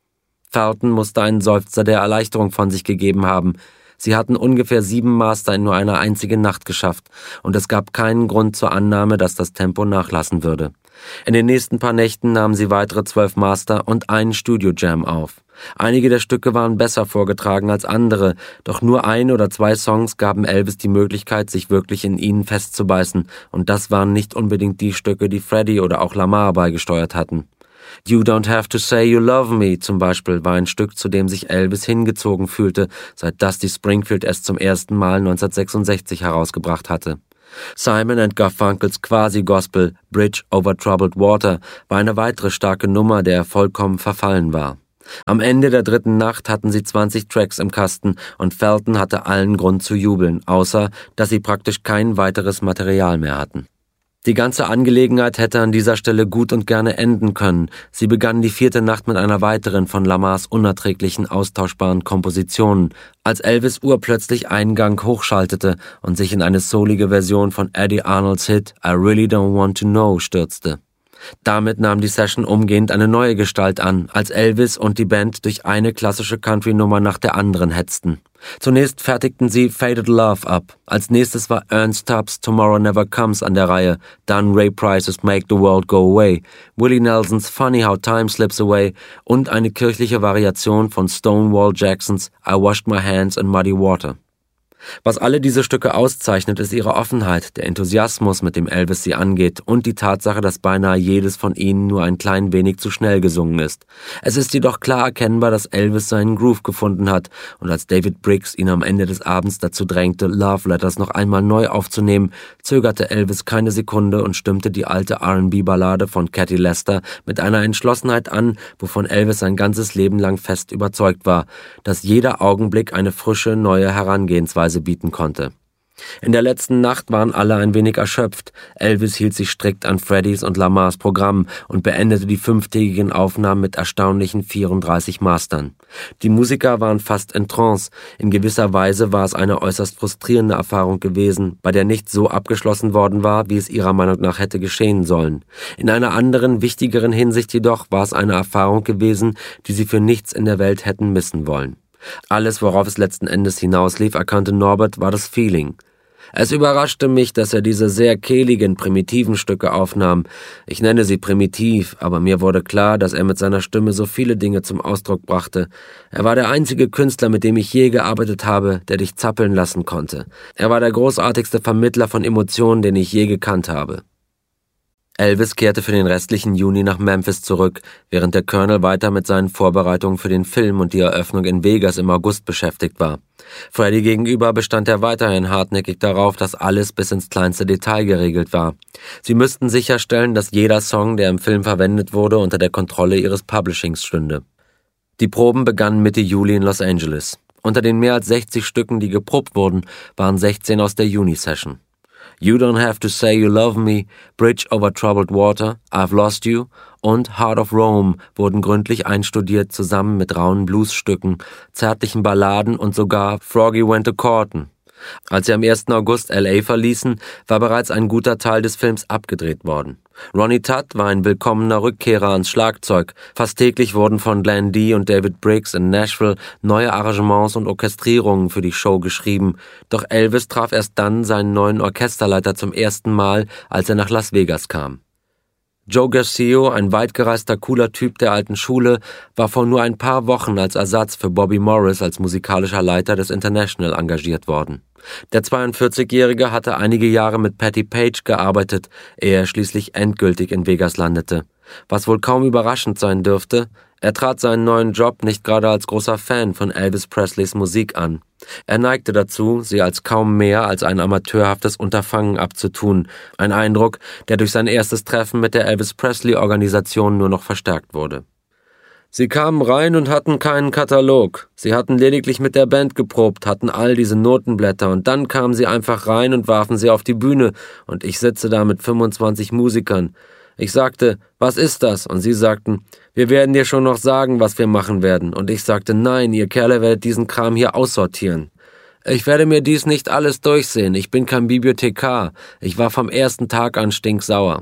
Felton musste einen Seufzer der Erleichterung von sich gegeben haben. Sie hatten ungefähr sieben Master in nur einer einzigen Nacht geschafft, und es gab keinen Grund zur Annahme, dass das Tempo nachlassen würde. In den nächsten paar Nächten nahmen sie weitere zwölf Master und einen Studio-Jam auf. Einige der Stücke waren besser vorgetragen als andere, doch nur ein oder zwei Songs gaben Elvis die Möglichkeit, sich wirklich in ihnen festzubeißen, und das waren nicht unbedingt die Stücke, die Freddie oder auch Lamar beigesteuert hatten. You Don't Have to Say You Love Me zum Beispiel war ein Stück, zu dem sich Elvis hingezogen fühlte, seit Dusty Springfield es zum ersten Mal neunzehnhundertsechsundsechzig herausgebracht hatte. Simon and Garfunkels Quasi-Gospel Bridge Over Troubled Water war eine weitere starke Nummer, der vollkommen verfallen war. Am Ende der dritten Nacht hatten sie zwanzig Tracks im Kasten und Felton hatte allen Grund zu jubeln, außer dass sie praktisch kein weiteres Material mehr hatten. Die ganze Angelegenheit hätte an dieser Stelle gut und gerne enden können. Sie begann die vierte Nacht mit einer weiteren von Lamars unerträglichen austauschbaren Kompositionen, als Elvis urplötzlich einen Gang hochschaltete und sich in eine soulige Version von Eddie Arnolds Hit I Really Don't Want to Know stürzte. Damit nahm die Session umgehend eine neue Gestalt an, als Elvis und die Band durch eine klassische Country-Nummer nach der anderen hetzten. Zunächst fertigten sie Faded Love ab, als nächstes war Ernst Tubbs Tomorrow Never Comes an der Reihe, dann Ray Price's Make the World Go Away, Willie Nelsons Funny How Time Slips Away und eine kirchliche Variation von Stonewall Jacksons I Washed My Hands in Muddy Water. Was alle diese Stücke auszeichnet, ist ihre Offenheit, der Enthusiasmus, mit dem Elvis sie angeht, und die Tatsache, dass beinahe jedes von ihnen nur ein klein wenig zu schnell gesungen ist. Es ist jedoch klar erkennbar, dass Elvis seinen Groove gefunden hat, und als David Briggs ihn am Ende des Abends dazu drängte, Love Letters noch einmal neu aufzunehmen, zögerte Elvis keine Sekunde und stimmte die alte R and B-Ballade von Cathy Lester mit einer Entschlossenheit an, wovon Elvis sein ganzes Leben lang fest überzeugt war, dass jeder Augenblick eine frische, neue Herangehensweise bieten konnte. In der letzten Nacht waren alle ein wenig erschöpft. Elvis hielt sich strikt an Freddys und Lamars Programm und beendete die fünftägigen Aufnahmen mit erstaunlichen vierunddreißig Mastern. Die Musiker waren fast in Trance. In gewisser Weise war es eine äußerst frustrierende Erfahrung gewesen, bei der nicht so abgeschlossen worden war, wie es ihrer Meinung nach hätte geschehen sollen. In einer anderen, wichtigeren Hinsicht jedoch war es eine Erfahrung gewesen, die sie für nichts in der Welt hätten missen wollen. Alles, worauf es letzten Endes hinauslief, erkannte Norbert, war das Feeling. Es überraschte mich, dass er diese sehr kehligen, primitiven Stücke aufnahm. Ich nenne sie primitiv, aber mir wurde klar, dass er mit seiner Stimme so viele Dinge zum Ausdruck brachte. Er war der einzige Künstler, mit dem ich je gearbeitet habe, der dich zappeln lassen konnte. Er war der großartigste Vermittler von Emotionen, den ich je gekannt habe. Elvis kehrte für den restlichen Juni nach Memphis zurück, während der Colonel weiter mit seinen Vorbereitungen für den Film und die Eröffnung in Vegas im August beschäftigt war. Freddie gegenüber bestand er weiterhin hartnäckig darauf, dass alles bis ins kleinste Detail geregelt war. Sie müssten sicherstellen, dass jeder Song, der im Film verwendet wurde, unter der Kontrolle ihres Publishings stünde. Die Proben begannen Mitte Juli in Los Angeles. Unter den mehr als sechzig Stücken, die geprobt wurden, waren sechzehn aus der Juni-Session. You Don't Have to Say You Love Me, Bridge Over Troubled Water, I've Lost You und Heart of Rome wurden gründlich einstudiert, zusammen mit rauen Bluesstücken, zärtlichen Balladen und sogar Froggy Went to Courtin'. Als sie am ersten August L A verließen, war bereits ein guter Teil des Films abgedreht worden. Ronnie Tutt war ein willkommener Rückkehrer ans Schlagzeug. Fast täglich wurden von Glenn Dee und David Briggs in Nashville neue Arrangements und Orchestrierungen für die Show geschrieben. Doch Elvis traf erst dann seinen neuen Orchesterleiter zum ersten Mal, als er nach Las Vegas kam. Joe Garcia, ein weitgereister, cooler Typ der alten Schule, war vor nur ein paar Wochen als Ersatz für Bobby Morris als musikalischer Leiter des International engagiert worden. Der zweiundvierzigjährige hatte einige Jahre mit Patti Page gearbeitet, ehe er schließlich endgültig in Vegas landete. Was wohl kaum überraschend sein dürfte, er trat seinen neuen Job nicht gerade als großer Fan von Elvis Presleys Musik an. Er neigte dazu, sie als kaum mehr als ein amateurhaftes Unterfangen abzutun, ein Eindruck, der durch sein erstes Treffen mit der Elvis Presley-Organisation nur noch verstärkt wurde. Sie kamen rein und hatten keinen Katalog. Sie hatten lediglich mit der Band geprobt, hatten all diese Notenblätter und dann kamen sie einfach rein und warfen sie auf die Bühne und ich sitze da mit fünfundzwanzig Musikern. Ich sagte, was ist das? Und sie sagten, wir werden dir schon noch sagen, was wir machen werden. Und ich sagte, nein, ihr Kerle werdet diesen Kram hier aussortieren. »Ich werde mir dies nicht alles durchsehen, ich bin kein Bibliothekar, ich war vom ersten Tag an stinksauer.«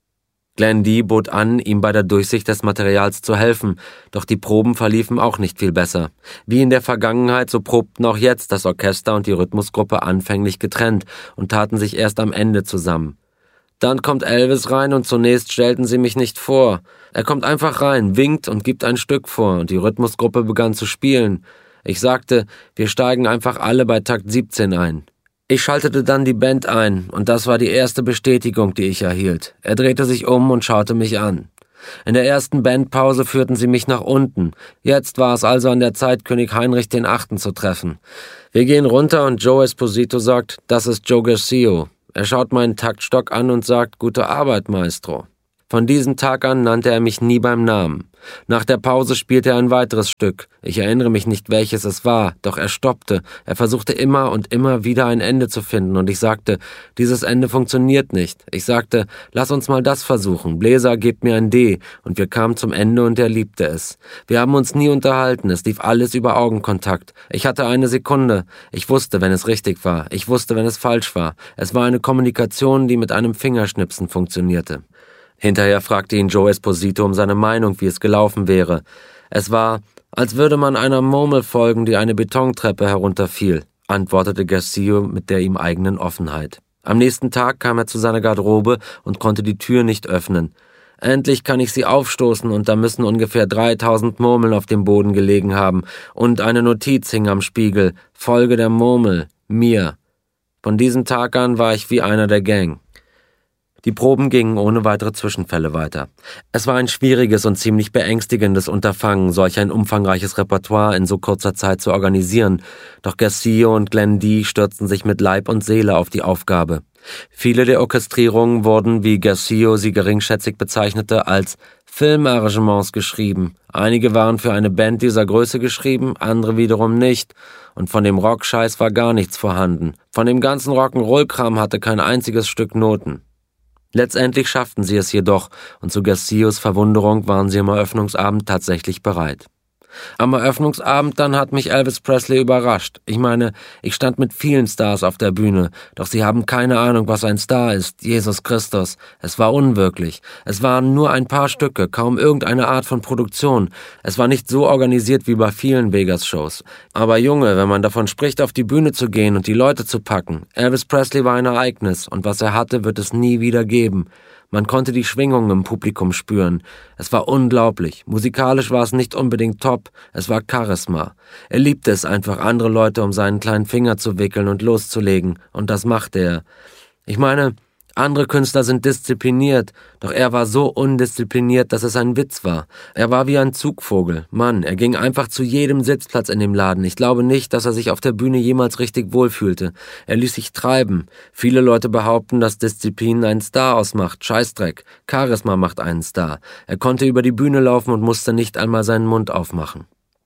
Glenn D. bot an, ihm bei der Durchsicht des Materials zu helfen, doch die Proben verliefen auch nicht viel besser. Wie in der Vergangenheit, so probten auch jetzt das Orchester und die Rhythmusgruppe anfänglich getrennt und taten sich erst am Ende zusammen. Dann kommt Elvis rein und zunächst stellten sie mich nicht vor. Er kommt einfach rein, winkt und gibt ein Stück vor und die Rhythmusgruppe begann zu spielen. Ich sagte, wir steigen einfach alle bei Takt siebzehn ein. Ich schaltete dann die Band ein und das war die erste Bestätigung, die ich erhielt. Er drehte sich um und schaute mich an. In der ersten Bandpause führten sie mich nach unten. Jetzt war es also an der Zeit, König Heinrich den Achten zu treffen. Wir gehen runter und Joe Esposito sagt, das ist Joe Garcia. Er schaut meinen Taktstock an und sagt, gute Arbeit, Maestro. Von diesem Tag an nannte er mich nie beim Namen. Nach der Pause spielte er ein weiteres Stück. Ich erinnere mich nicht, welches es war, doch er stoppte. Er versuchte immer und immer wieder ein Ende zu finden und ich sagte, dieses Ende funktioniert nicht. Ich sagte, lass uns mal das versuchen. Bläser, gebt mir ein D. Und wir kamen zum Ende und er liebte es. Wir haben uns nie unterhalten, es lief alles über Augenkontakt. Ich hatte eine Sekunde. Ich wusste, wenn es richtig war. Ich wusste, wenn es falsch war. Es war eine Kommunikation, die mit einem Fingerschnipsen funktionierte. Hinterher fragte ihn Joe Esposito um seine Meinung, wie es gelaufen wäre. Es war, als würde man einer Murmel folgen, die eine Betontreppe herunterfiel, antwortete Garcia mit der ihm eigenen Offenheit. Am nächsten Tag kam er zu seiner Garderobe und konnte die Tür nicht öffnen. Endlich kann ich sie aufstoßen und da müssen ungefähr dreitausend Murmeln auf dem Boden gelegen haben und eine Notiz hing am Spiegel. Folge der Murmel, mir. Von diesem Tag an war ich wie einer der Gang. Die Proben gingen ohne weitere Zwischenfälle weiter. Es war ein schwieriges und ziemlich beängstigendes Unterfangen, solch ein umfangreiches Repertoire in so kurzer Zeit zu organisieren, doch Garcia und Glenn D. stürzten sich mit Leib und Seele auf die Aufgabe. Viele der Orchestrierungen wurden, wie Garcia sie geringschätzig bezeichnete, als Filmarrangements geschrieben. Einige waren für eine Band dieser Größe geschrieben, andere wiederum nicht. Und von dem Rockscheiß war gar nichts vorhanden. Von dem ganzen Rock'n'Roll-Kram hatte kein einziges Stück Noten. Letztendlich schafften sie es jedoch, und zu Garcias Verwunderung waren sie am Eröffnungsabend tatsächlich bereit. Am Eröffnungsabend dann hat mich Elvis Presley überrascht. Ich meine, ich stand mit vielen Stars auf der Bühne, doch sie haben keine Ahnung, was ein Star ist. Jesus Christus. Es war unwirklich. Es waren nur ein paar Stücke, kaum irgendeine Art von Produktion. Es war nicht so organisiert wie bei vielen Vegas-Shows. Aber Junge, wenn man davon spricht, auf die Bühne zu gehen und die Leute zu packen. Elvis Presley war ein Ereignis und was er hatte, wird es nie wieder geben. Man konnte die Schwingungen im Publikum spüren. Es war unglaublich. Musikalisch war es nicht unbedingt top, es war Charisma. Er liebte es einfach, andere Leute um seinen kleinen Finger zu wickeln und loszulegen. Und das machte er. Ich meine, andere Künstler sind diszipliniert, doch er war so undiszipliniert, dass es ein Witz war. Er war wie ein Zugvogel. Mann, er ging einfach zu jedem Sitzplatz in dem Laden. Ich glaube nicht, dass er sich auf der Bühne jemals richtig wohlfühlte. Er ließ sich treiben. Viele Leute behaupten, dass Disziplin einen Star ausmacht. Scheißdreck. Charisma macht einen Star. Er konnte über die Bühne laufen und musste nicht einmal seinen Mund aufmachen.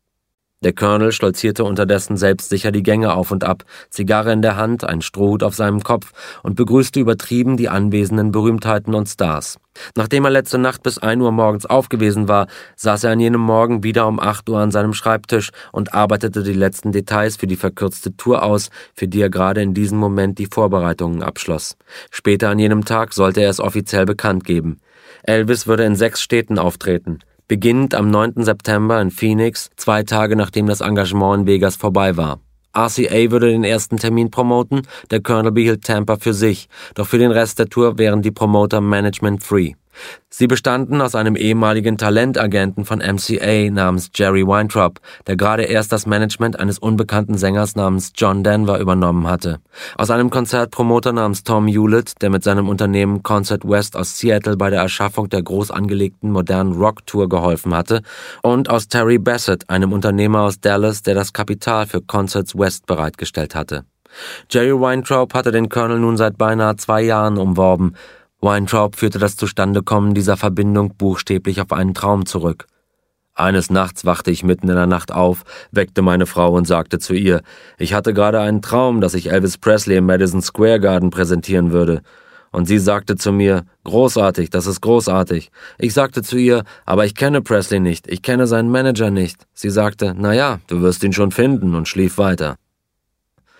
Der Colonel stolzierte unterdessen selbstsicher die Gänge auf und ab, Zigarre in der Hand, ein Strohhut auf seinem Kopf und begrüßte übertrieben die anwesenden Berühmtheiten und Stars. Nachdem er letzte Nacht bis ein Uhr morgens aufgewesen war, saß er an jenem Morgen wieder um acht Uhr an seinem Schreibtisch und arbeitete die letzten Details für die verkürzte Tour aus, für die er gerade in diesem Moment die Vorbereitungen abschloss. Später an jenem Tag sollte er es offiziell bekannt geben. Elvis würde in sechs Städten auftreten. Beginnend am neunten September in Phoenix, zwei Tage nachdem das Engagement in Vegas vorbei war. R C A würde den ersten Termin promoten, der Colonel behielt Tampa für sich, doch für den Rest der Tour wären die Promoter management-free. Sie bestanden aus einem ehemaligen Talentagenten von M C A namens Jerry Weintraub, der gerade erst das Management eines unbekannten Sängers namens John Denver übernommen hatte, aus einem Konzertpromoter namens Tom Hewlett, der mit seinem Unternehmen Concert West aus Seattle bei der Erschaffung der groß angelegten modernen Rock-Tour geholfen hatte, und aus Terry Bassett, einem Unternehmer aus Dallas, der das Kapital für Concerts West bereitgestellt hatte. Jerry Weintraub hatte den Colonel nun seit beinahe zwei Jahren umworben. Weintraub führte das Zustandekommen dieser Verbindung buchstäblich auf einen Traum zurück. Eines Nachts wachte ich mitten in der Nacht auf, weckte meine Frau und sagte zu ihr, ich hatte gerade einen Traum, dass ich Elvis Presley im Madison Square Garden präsentieren würde. Und sie sagte zu mir, großartig, das ist großartig. Ich sagte zu ihr, aber ich kenne Presley nicht, ich kenne seinen Manager nicht. Sie sagte, na ja, du wirst ihn schon finden und schlief weiter.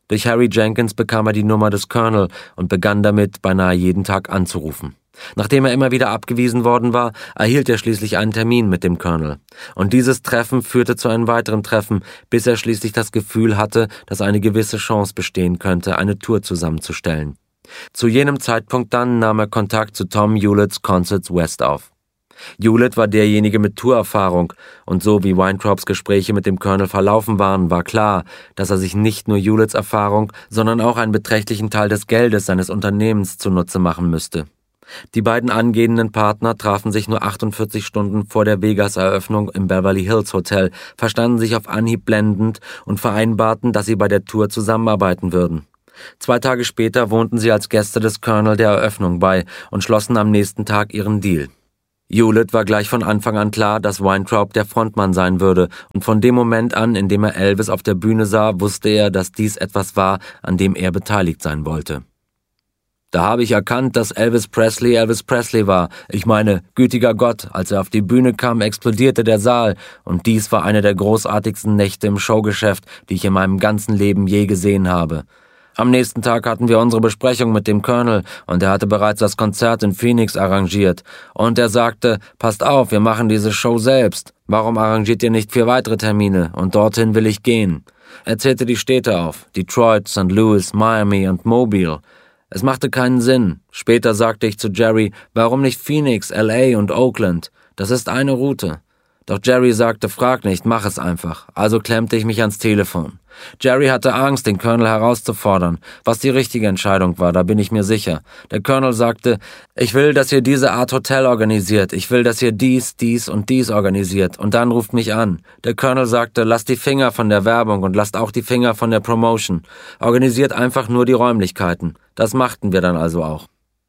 Durch Harry Jenkins bekam er die Nummer des Colonel und begann damit, beinahe jeden Tag anzurufen. Nachdem er immer wieder abgewiesen worden war, erhielt er schließlich einen Termin mit dem Colonel. Und dieses Treffen führte zu einem weiteren Treffen, bis er schließlich das Gefühl hatte, dass eine gewisse Chance bestehen könnte, eine Tour zusammenzustellen. Zu jenem Zeitpunkt dann nahm er Kontakt zu Tom Hewlett's Concerts West auf. Hewlett war derjenige mit Tourerfahrung, und so wie Weintraubs Gespräche mit dem Colonel verlaufen waren, war klar, dass er sich nicht nur Hewletts Erfahrung, sondern auch einen beträchtlichen Teil des Geldes seines Unternehmens zunutze machen müsste. Die beiden angehenden Partner trafen sich nur achtundvierzig Stunden vor der Vegas-Eröffnung im Beverly Hills Hotel, verstanden sich auf Anhieb blendend und vereinbarten, dass sie bei der Tour zusammenarbeiten würden. Zwei Tage später wohnten sie als Gäste des Colonel der Eröffnung bei und schlossen am nächsten Tag ihren Deal. Hewlett war gleich von Anfang an klar, dass Weintraub der Frontmann sein würde, und von dem Moment an, in dem er Elvis auf der Bühne sah, wusste er, dass dies etwas war, an dem er beteiligt sein wollte. Da habe ich erkannt, dass Elvis Presley Elvis Presley war. Ich meine, gütiger Gott, als er auf die Bühne kam, explodierte der Saal, und dies war eine der großartigsten Nächte im Showgeschäft, die ich in meinem ganzen Leben je gesehen habe. Am nächsten Tag hatten wir unsere Besprechung mit dem Colonel, und er hatte bereits das Konzert in Phoenix arrangiert. Und er sagte, passt auf, wir machen diese Show selbst. Warum arrangiert ihr nicht vier weitere Termine? Und dorthin will ich gehen. Er zählte die Städte auf, Detroit, Sankt Louis, Miami und Mobile. Es machte keinen Sinn. Später sagte ich zu Jerry, warum nicht Phoenix, L A und Oakland? Das ist eine Route. Doch Jerry sagte, frag nicht, mach es einfach. Also klemmte ich mich ans Telefon. Jerry hatte Angst, den Colonel herauszufordern, was die richtige Entscheidung war, da bin ich mir sicher. Der Colonel sagte, ich will, dass ihr diese Art Hotel organisiert, ich will, dass ihr dies, dies und dies organisiert, und dann ruft mich an. Der Colonel sagte, lasst die Finger von der Werbung und lasst auch die Finger von der Promotion. Organisiert einfach nur die Räumlichkeiten. Das machten wir dann also auch.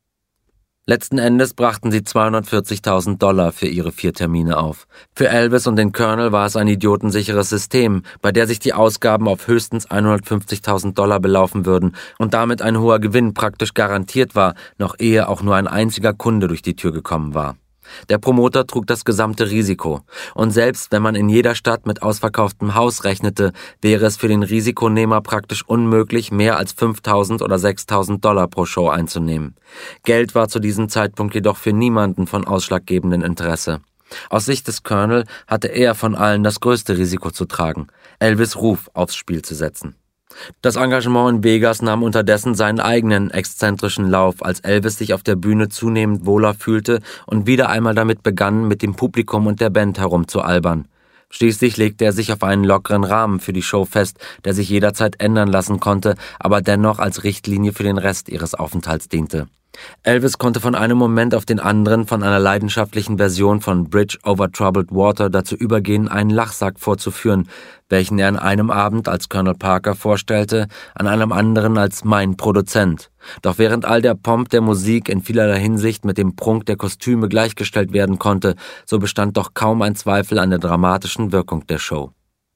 Letzten Endes brachten sie zweihundertvierzigtausend Dollar für ihre vier Termine auf. Für Elvis und den Colonel war es ein idiotensicheres System, bei der sich die Ausgaben auf höchstens hundertfünfzigtausend Dollar belaufen würden und damit ein hoher Gewinn praktisch garantiert war, noch ehe auch nur ein einziger Kunde durch die Tür gekommen war. Der Promoter trug das gesamte Risiko, und selbst wenn man in jeder Stadt mit ausverkauftem Haus rechnete, wäre es für den Risikonehmer praktisch unmöglich, mehr als fünftausend oder sechstausend Dollar pro Show einzunehmen. Geld war zu diesem Zeitpunkt jedoch für niemanden von ausschlaggebendem Interesse. Aus Sicht des Colonel hatte er von allen das größte Risiko zu tragen, Elvis' Ruf aufs Spiel zu setzen. Das Engagement in Vegas nahm unterdessen seinen eigenen exzentrischen Lauf, als Elvis sich auf der Bühne zunehmend wohler fühlte und wieder einmal damit begann, mit dem Publikum und der Band herumzualbern. Schließlich legte er sich auf einen lockeren Rahmen für die Show fest, der sich jederzeit ändern lassen konnte, aber dennoch als Richtlinie für den Rest ihres Aufenthalts diente. Elvis konnte von einem Moment auf den anderen von einer leidenschaftlichen Version von Bridge over Troubled Water dazu übergehen, einen Lachsack vorzuführen, welchen er an einem Abend als Colonel Parker vorstellte, an einem anderen als mein Produzent. Doch während all der Pomp der Musik in vielerlei Hinsicht mit dem Prunk der Kostüme gleichgestellt werden konnte, so bestand doch kaum ein Zweifel an der dramatischen Wirkung der Show.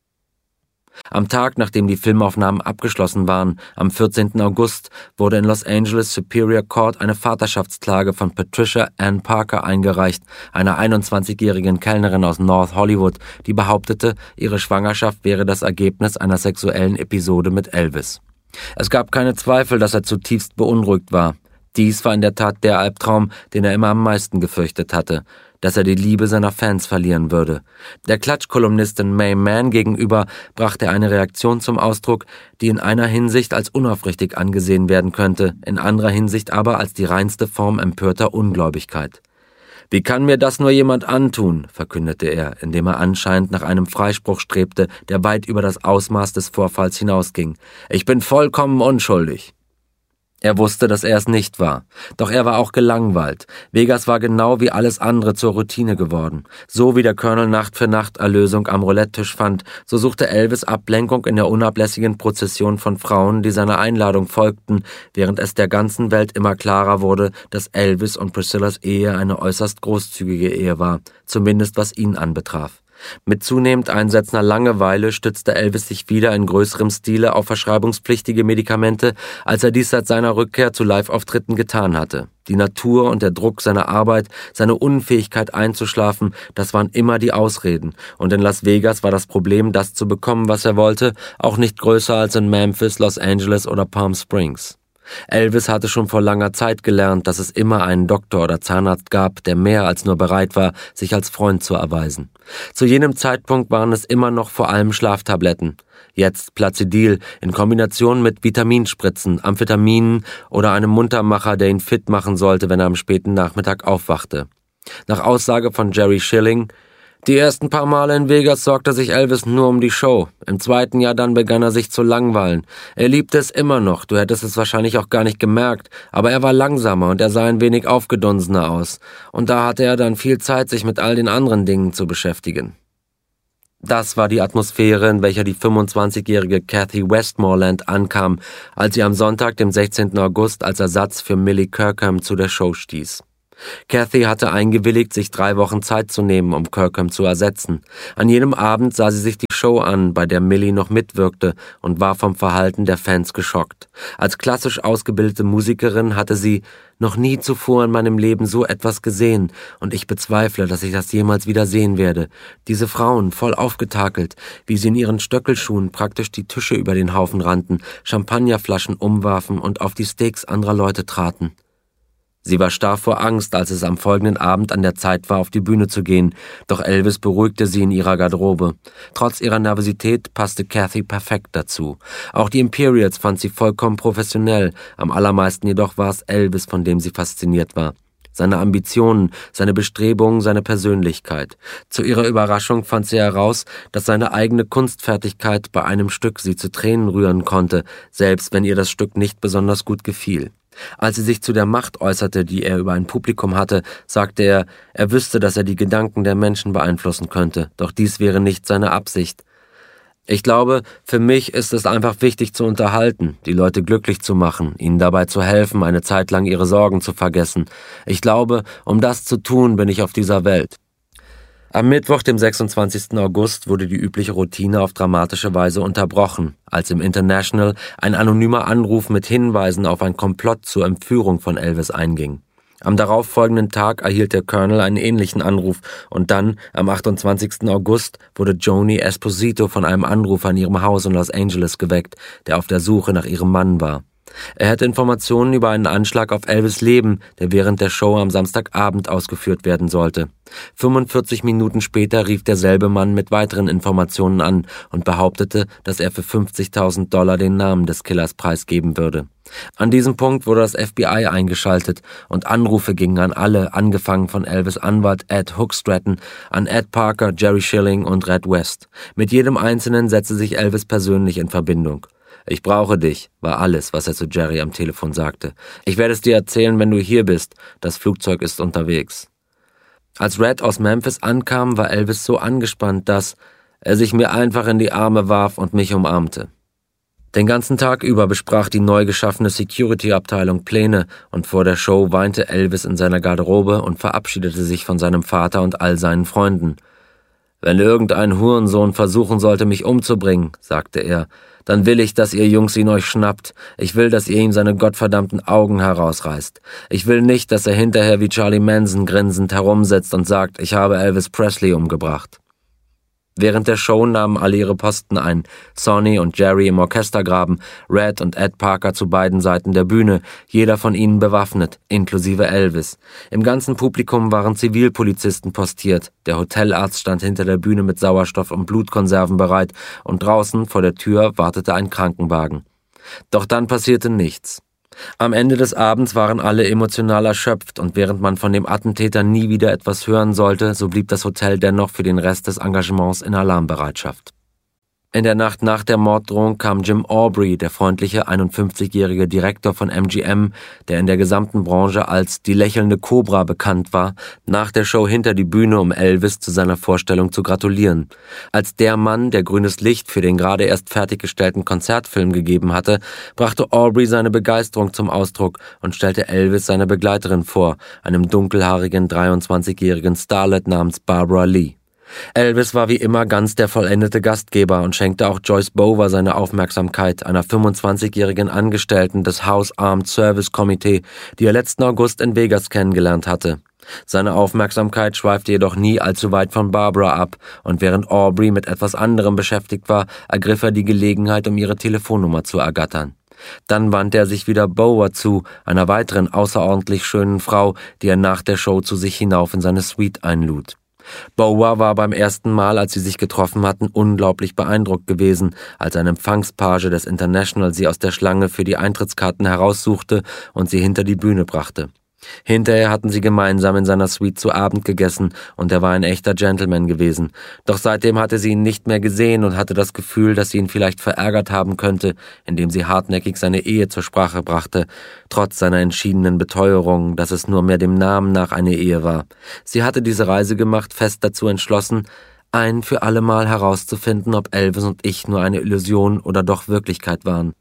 Am Tag, nachdem die Filmaufnahmen abgeschlossen waren, am vierzehnten August, wurde in Los Angeles Superior Court eine Vaterschaftsklage von Patricia Ann Parker eingereicht, einer einundzwanzigjährigen Kellnerin aus North Hollywood, die behauptete, ihre Schwangerschaft wäre das Ergebnis einer sexuellen Episode mit Elvis. Es gab keine Zweifel, dass er zutiefst beunruhigt war. Dies war in der Tat der Albtraum, den er immer am meisten gefürchtet hatte, dass er die Liebe seiner Fans verlieren würde. Der Klatschkolumnistin May Mann gegenüber brachte er eine Reaktion zum Ausdruck, die in einer Hinsicht als unaufrichtig angesehen werden könnte, in anderer Hinsicht aber als die reinste Form empörter Ungläubigkeit. »Wie kann mir das nur jemand antun?«, verkündete er, indem er anscheinend nach einem Freispruch strebte, der weit über das Ausmaß des Vorfalls hinausging. »Ich bin vollkommen unschuldig.« Er wusste, dass er es nicht war. Doch er war auch gelangweilt. Vegas war genau wie alles andere zur Routine geworden. So wie der Colonel Nacht für Nacht Erlösung am Roulette-Tisch fand, so suchte Elvis Ablenkung in der unablässigen Prozession von Frauen, die seiner Einladung folgten, während es der ganzen Welt immer klarer wurde, dass Elvis und Priscillas Ehe eine äußerst großzügige Ehe war, zumindest was ihn anbetraf. Mit zunehmend einsetzender Langeweile stützte Elvis sich wieder in größerem Stile auf verschreibungspflichtige Medikamente, als er dies seit seiner Rückkehr zu Live-Auftritten getan hatte. Die Natur und der Druck seiner Arbeit, seine Unfähigkeit einzuschlafen, das waren immer die Ausreden. Und in Las Vegas war das Problem, das zu bekommen, was er wollte, auch nicht größer als in Memphis, Los Angeles oder Palm Springs. Elvis hatte schon vor langer Zeit gelernt, dass es immer einen Doktor oder Zahnarzt gab, der mehr als nur bereit war, sich als Freund zu erweisen. Zu jenem Zeitpunkt waren es immer noch vor allem Schlaftabletten. Jetzt Plazidil in Kombination mit Vitaminspritzen, Amphetaminen oder einem Muntermacher, der ihn fit machen sollte, wenn er am späten Nachmittag aufwachte. Nach Aussage von Jerry Schilling: Die ersten paar Male in Vegas sorgte sich Elvis nur um die Show. Im zweiten Jahr dann begann er sich zu langweilen. Er liebte es immer noch, du hättest es wahrscheinlich auch gar nicht gemerkt, aber er war langsamer und er sah ein wenig aufgedunsener aus. Und da hatte er dann viel Zeit, sich mit all den anderen Dingen zu beschäftigen. Das war die Atmosphäre, in welcher die fünfundzwanzigjährige Kathy Westmoreland ankam, als sie am Sonntag, dem sechzehnten August, als Ersatz für Millie Kirkham zu der Show stieß. Kathy hatte eingewilligt, sich drei Wochen Zeit zu nehmen, um Kirkham zu ersetzen. An jedem Abend sah sie sich die Show an, bei der Millie noch mitwirkte, und war vom Verhalten der Fans geschockt. Als klassisch ausgebildete Musikerin hatte sie noch nie zuvor in meinem Leben so etwas gesehen, und ich bezweifle, dass ich das jemals wieder sehen werde. Diese Frauen, voll aufgetakelt, wie sie in ihren Stöckelschuhen praktisch die Tische über den Haufen rannten, Champagnerflaschen umwarfen und auf die Steaks anderer Leute traten. Sie war starr vor Angst, als es am folgenden Abend an der Zeit war, auf die Bühne zu gehen, doch Elvis beruhigte sie in ihrer Garderobe. Trotz ihrer Nervosität passte Kathy perfekt dazu. Auch die Imperials fand sie vollkommen professionell, am allermeisten jedoch war es Elvis, von dem sie fasziniert war. Seine Ambitionen, seine Bestrebungen, seine Persönlichkeit. Zu ihrer Überraschung fand sie heraus, dass seine eigene Kunstfertigkeit bei einem Stück sie zu Tränen rühren konnte, selbst wenn ihr das Stück nicht besonders gut gefiel. Als sie sich zu der Macht äußerte, die er über ein Publikum hatte, sagte er, er wüsste, dass er die Gedanken der Menschen beeinflussen könnte, doch dies wäre nicht seine Absicht. Ich glaube, für mich ist es einfach wichtig zu unterhalten, die Leute glücklich zu machen, ihnen dabei zu helfen, eine Zeit lang ihre Sorgen zu vergessen. Ich glaube, um das zu tun, bin ich auf dieser Welt. Am Mittwoch, dem sechsundzwanzigsten August, wurde die übliche Routine auf dramatische Weise unterbrochen, als im International ein anonymer Anruf mit Hinweisen auf ein Komplott zur Entführung von Elvis einging. Am darauffolgenden Tag erhielt der Colonel einen ähnlichen Anruf und dann, am achtundzwanzigsten August, wurde Joni Esposito von einem Anrufer in ihrem Haus in Los Angeles geweckt, der auf der Suche nach ihrem Mann war. Er hätte Informationen über einen Anschlag auf Elvis' Leben, der während der Show am Samstagabend ausgeführt werden sollte. fünfundvierzig Minuten später rief derselbe Mann mit weiteren Informationen an und behauptete, dass er für fünfzigtausend Dollar den Namen des Killers preisgeben würde. An diesem Punkt wurde das F B I eingeschaltet und Anrufe gingen an alle, angefangen von Elvis' Anwalt Ed Hookstratton, an Ed Parker, Jerry Schilling und Red West. Mit jedem Einzelnen setzte sich Elvis persönlich in Verbindung. »Ich brauche dich«, war alles, was er zu Jerry am Telefon sagte. »Ich werde es dir erzählen, wenn du hier bist. Das Flugzeug ist unterwegs.« Als Red aus Memphis ankam, war Elvis so angespannt, dass er sich mir einfach in die Arme warf und mich umarmte. Den ganzen Tag über besprach die neu geschaffene Security-Abteilung Pläne und vor der Show weinte Elvis in seiner Garderobe und verabschiedete sich von seinem Vater und all seinen Freunden. »Wenn irgendein Hurensohn versuchen sollte, mich umzubringen«, sagte er, »dann will ich, dass ihr Jungs ihn euch schnappt. Ich will, dass ihr ihm seine gottverdammten Augen herausreißt. Ich will nicht, dass er hinterher wie Charlie Manson grinsend herumsitzt und sagt, ich habe Elvis Presley umgebracht.« Während der Show nahmen alle ihre Posten ein, Sonny und Jerry im Orchestergraben, Red und Ed Parker zu beiden Seiten der Bühne, jeder von ihnen bewaffnet, inklusive Elvis. Im ganzen Publikum waren Zivilpolizisten postiert, der Hotelarzt stand hinter der Bühne mit Sauerstoff und Blutkonserven bereit und draußen vor der Tür wartete ein Krankenwagen. Doch dann passierte nichts. Am Ende des Abends waren alle emotional erschöpft und während man von dem Attentäter nie wieder etwas hören sollte, so blieb das Hotel dennoch für den Rest des Engagements in Alarmbereitschaft. In der Nacht nach der Morddrohung kam Jim Aubrey, der freundliche einundfünfzigjährige Direktor von M G M, der in der gesamten Branche als die lächelnde Kobra bekannt war, nach der Show hinter die Bühne, um Elvis zu seiner Vorstellung zu gratulieren. Als der Mann, der grünes Licht für den gerade erst fertiggestellten Konzertfilm gegeben hatte, brachte Aubrey seine Begeisterung zum Ausdruck und stellte Elvis seine Begleiterin vor, einem dunkelhaarigen dreiundzwanzigjährigen Starlet namens Barbara Lee. Elvis war wie immer ganz der vollendete Gastgeber und schenkte auch Joyce Bower seine Aufmerksamkeit, einer fünfundzwanzigjährigen Angestellten des House Armed Service Committee, die er letzten August in Vegas kennengelernt hatte. Seine Aufmerksamkeit schweifte jedoch nie allzu weit von Barbara ab, und während Aubrey mit etwas anderem beschäftigt war, ergriff er die Gelegenheit, um ihre Telefonnummer zu ergattern. Dann wandte er sich wieder Bower zu, einer weiteren außerordentlich schönen Frau, die er nach der Show zu sich hinauf in seine Suite einlud. Bower war beim ersten Mal, als sie sich getroffen hatten, unglaublich beeindruckt gewesen, als ein Empfangspage des International sie aus der Schlange für die Eintrittskarten heraussuchte und sie hinter die Bühne brachte. Hinterher hatten sie gemeinsam in seiner Suite zu Abend gegessen, und er war ein echter Gentleman gewesen. Doch seitdem hatte sie ihn nicht mehr gesehen und hatte das Gefühl, dass sie ihn vielleicht verärgert haben könnte, indem sie hartnäckig seine Ehe zur Sprache brachte, trotz seiner entschiedenen Beteuerung, dass es nur mehr dem Namen nach eine Ehe war. Sie hatte diese Reise gemacht, fest dazu entschlossen, ein für allemal herauszufinden, ob Elvis und ich nur eine Illusion oder doch Wirklichkeit waren.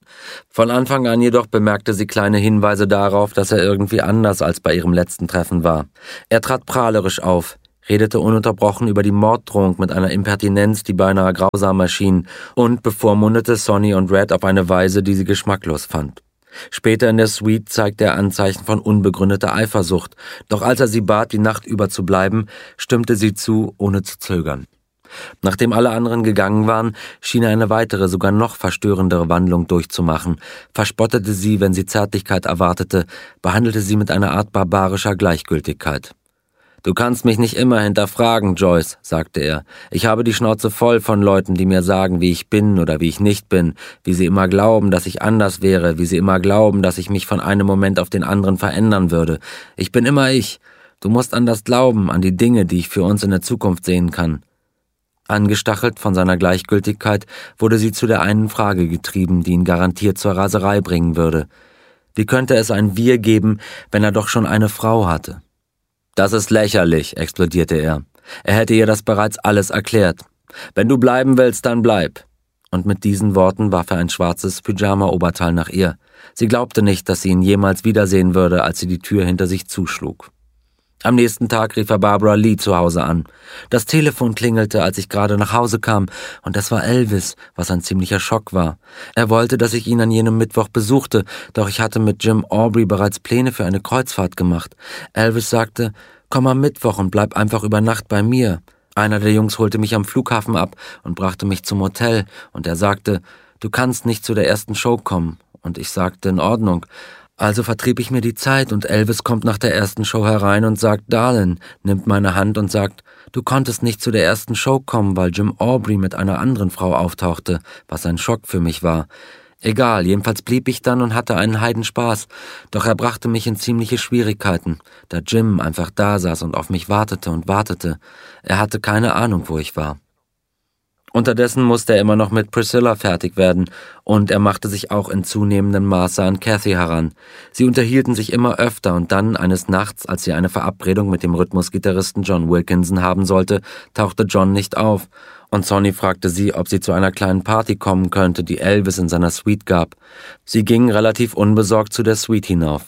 Von Anfang an jedoch bemerkte sie kleine Hinweise darauf, dass er irgendwie anders als bei ihrem letzten Treffen war. Er trat prahlerisch auf, redete ununterbrochen über die Morddrohung mit einer Impertinenz, die beinahe grausam erschien, und bevormundete Sonny und Red auf eine Weise, die sie geschmacklos fand. Später in der Suite zeigte er Anzeichen von unbegründeter Eifersucht, doch als er sie bat, die Nacht über zu bleiben, stimmte sie zu, ohne zu zögern. Nachdem alle anderen gegangen waren, schien er eine weitere, sogar noch verstörendere Wandlung durchzumachen, verspottete sie, wenn sie Zärtlichkeit erwartete, behandelte sie mit einer Art barbarischer Gleichgültigkeit. »Du kannst mich nicht immer hinterfragen, Joyce«, sagte er. »Ich habe die Schnauze voll von Leuten, die mir sagen, wie ich bin oder wie ich nicht bin, wie sie immer glauben, dass ich anders wäre, wie sie immer glauben, dass ich mich von einem Moment auf den anderen verändern würde. Ich bin immer ich. Du musst an das glauben, an die Dinge, die ich für uns in der Zukunft sehen kann.« Angestachelt von seiner Gleichgültigkeit wurde sie zu der einen Frage getrieben, die ihn garantiert zur Raserei bringen würde. Wie könnte es ein Wir geben, wenn er doch schon eine Frau hatte? »Das ist lächerlich«, explodierte er. Er hätte ihr das bereits alles erklärt. »Wenn du bleiben willst, dann bleib.« Und mit diesen Worten warf er ein schwarzes Pyjama-Oberteil nach ihr. Sie glaubte nicht, dass sie ihn jemals wiedersehen würde, als sie die Tür hinter sich zuschlug. Am nächsten Tag rief er Barbara Lee zu Hause an. Das Telefon klingelte, als ich gerade nach Hause kam, und das war Elvis, was ein ziemlicher Schock war. Er wollte, dass ich ihn an jenem Mittwoch besuchte, doch ich hatte mit Jim Aubrey bereits Pläne für eine Kreuzfahrt gemacht. Elvis sagte, komm am Mittwoch und bleib einfach über Nacht bei mir. Einer der Jungs holte mich am Flughafen ab und brachte mich zum Hotel, und er sagte, du kannst nicht zu der ersten Show kommen. Und ich sagte, in Ordnung. Also vertrieb ich mir die Zeit, und Elvis kommt nach der ersten Show herein und sagt, Darlin, nimmt meine Hand und sagt, du konntest nicht zu der ersten Show kommen, weil Jim Aubrey mit einer anderen Frau auftauchte, was ein Schock für mich war. Egal, jedenfalls blieb ich dann und hatte einen Heidenspaß, doch er brachte mich in ziemliche Schwierigkeiten, da Jim einfach da saß und auf mich wartete und wartete. Er hatte keine Ahnung, wo ich war. Unterdessen musste er immer noch mit Priscilla fertig werden, und er machte sich auch in zunehmendem Maße an Kathy heran. Sie unterhielten sich immer öfter, und dann, eines Nachts, als sie eine Verabredung mit dem Rhythmusgitarristen John Wilkinson haben sollte, tauchte John nicht auf, und Sonny fragte sie, ob sie zu einer kleinen Party kommen könnte, die Elvis in seiner Suite gab. Sie gingen relativ unbesorgt zu der Suite hinauf.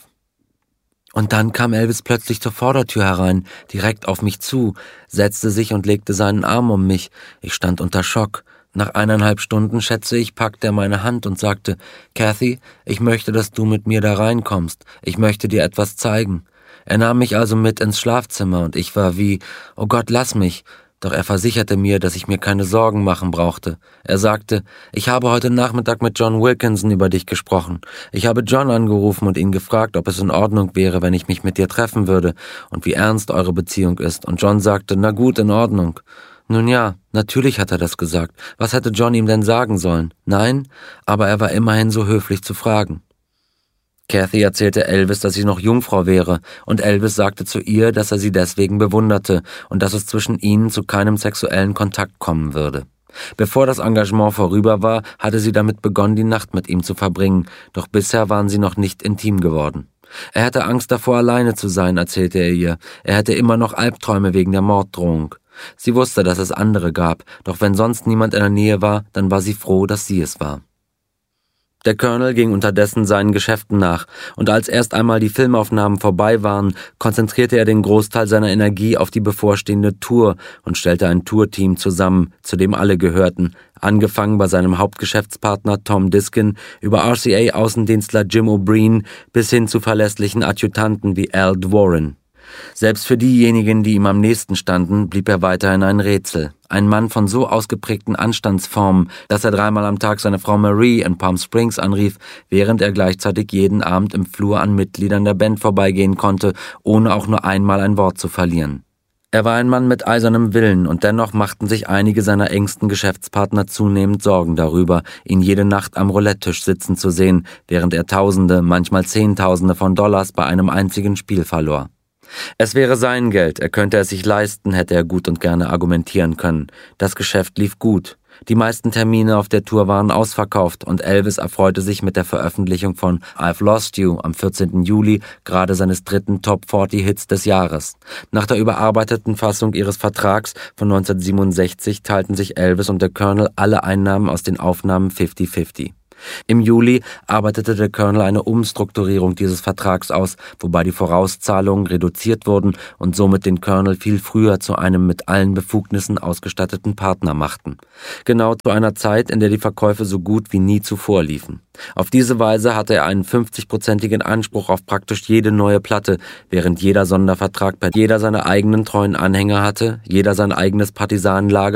Und dann kam Elvis plötzlich zur Vordertür herein, direkt auf mich zu, setzte sich und legte seinen Arm um mich. Ich stand unter Schock. Nach eineinhalb Stunden, schätze ich, packte er meine Hand und sagte, Kathy, ich möchte, dass du mit mir da reinkommst. Ich möchte dir etwas zeigen. Er nahm mich also mit ins Schlafzimmer, und ich war wie, oh Gott, lass mich. Doch er versicherte mir, dass ich mir keine Sorgen machen brauchte. Er sagte, ich habe heute Nachmittag mit John Wilkinson über dich gesprochen. Ich habe John angerufen und ihn gefragt, ob es in Ordnung wäre, wenn ich mich mit dir treffen würde und wie ernst eure Beziehung ist. Und John sagte, na gut, in Ordnung. Nun ja, natürlich hat er das gesagt. Was hätte John ihm denn sagen sollen? Nein, aber er war immerhin so höflich zu fragen. Kathy erzählte Elvis, dass sie noch Jungfrau wäre, und Elvis sagte zu ihr, dass er sie deswegen bewunderte und dass es zwischen ihnen zu keinem sexuellen Kontakt kommen würde. Bevor das Engagement vorüber war, hatte sie damit begonnen, die Nacht mit ihm zu verbringen, doch bisher waren sie noch nicht intim geworden. Er hatte Angst davor, alleine zu sein, erzählte er ihr. Er hätte immer noch Albträume wegen der Morddrohung. Sie wusste, dass es andere gab, doch wenn sonst niemand in der Nähe war, dann war sie froh, dass sie es war. Der Colonel ging unterdessen seinen Geschäften nach, und als erst einmal die Filmaufnahmen vorbei waren, konzentrierte er den Großteil seiner Energie auf die bevorstehende Tour und stellte ein Tourteam zusammen, zu dem alle gehörten, angefangen bei seinem Hauptgeschäftspartner Tom Diskin, über R C A-Außendienstler Jim O'Brien bis hin zu verlässlichen Adjutanten wie Al Dworin. Selbst für diejenigen, die ihm am nächsten standen, blieb er weiterhin ein Rätsel. Ein Mann von so ausgeprägten Anstandsformen, dass er dreimal am Tag seine Frau Marie in Palm Springs anrief, während er gleichzeitig jeden Abend im Flur an Mitgliedern der Band vorbeigehen konnte, ohne auch nur einmal ein Wort zu verlieren. Er war ein Mann mit eisernem Willen, und dennoch machten sich einige seiner engsten Geschäftspartner zunehmend Sorgen darüber, ihn jede Nacht am Roulette-Tisch sitzen zu sehen, während er Tausende, manchmal Zehntausende von Dollars bei einem einzigen Spiel verlor. Es wäre sein Geld, er könnte es sich leisten, hätte er gut und gerne argumentieren können. Das Geschäft lief gut. Die meisten Termine auf der Tour waren ausverkauft, und Elvis erfreute sich mit der Veröffentlichung von I've Lost You am vierzehnten Juli gerade seines dritten Top vierzig Hits des Jahres. Nach der überarbeiteten Fassung ihres Vertrags von neunzehnhundertsiebenundsechzig teilten sich Elvis und der Colonel alle Einnahmen aus den Aufnahmen fifty fifty. Im Juli arbeitete der Colonel eine Umstrukturierung dieses Vertrags aus, wobei die Vorauszahlungen reduziert wurden und somit den Colonel viel früher zu einem mit allen Befugnissen ausgestatteten Partner machten. Genau zu einer Zeit, in der die Verkäufe so gut wie nie zuvor liefen. Auf diese Weise hatte er einen fünfzigprozentigen Anspruch auf praktisch jede neue Platte, während jeder Sondervertrag bei jeder seine eigenen treuen Anhänger hatte, jeder sein eigenes Partisanenlager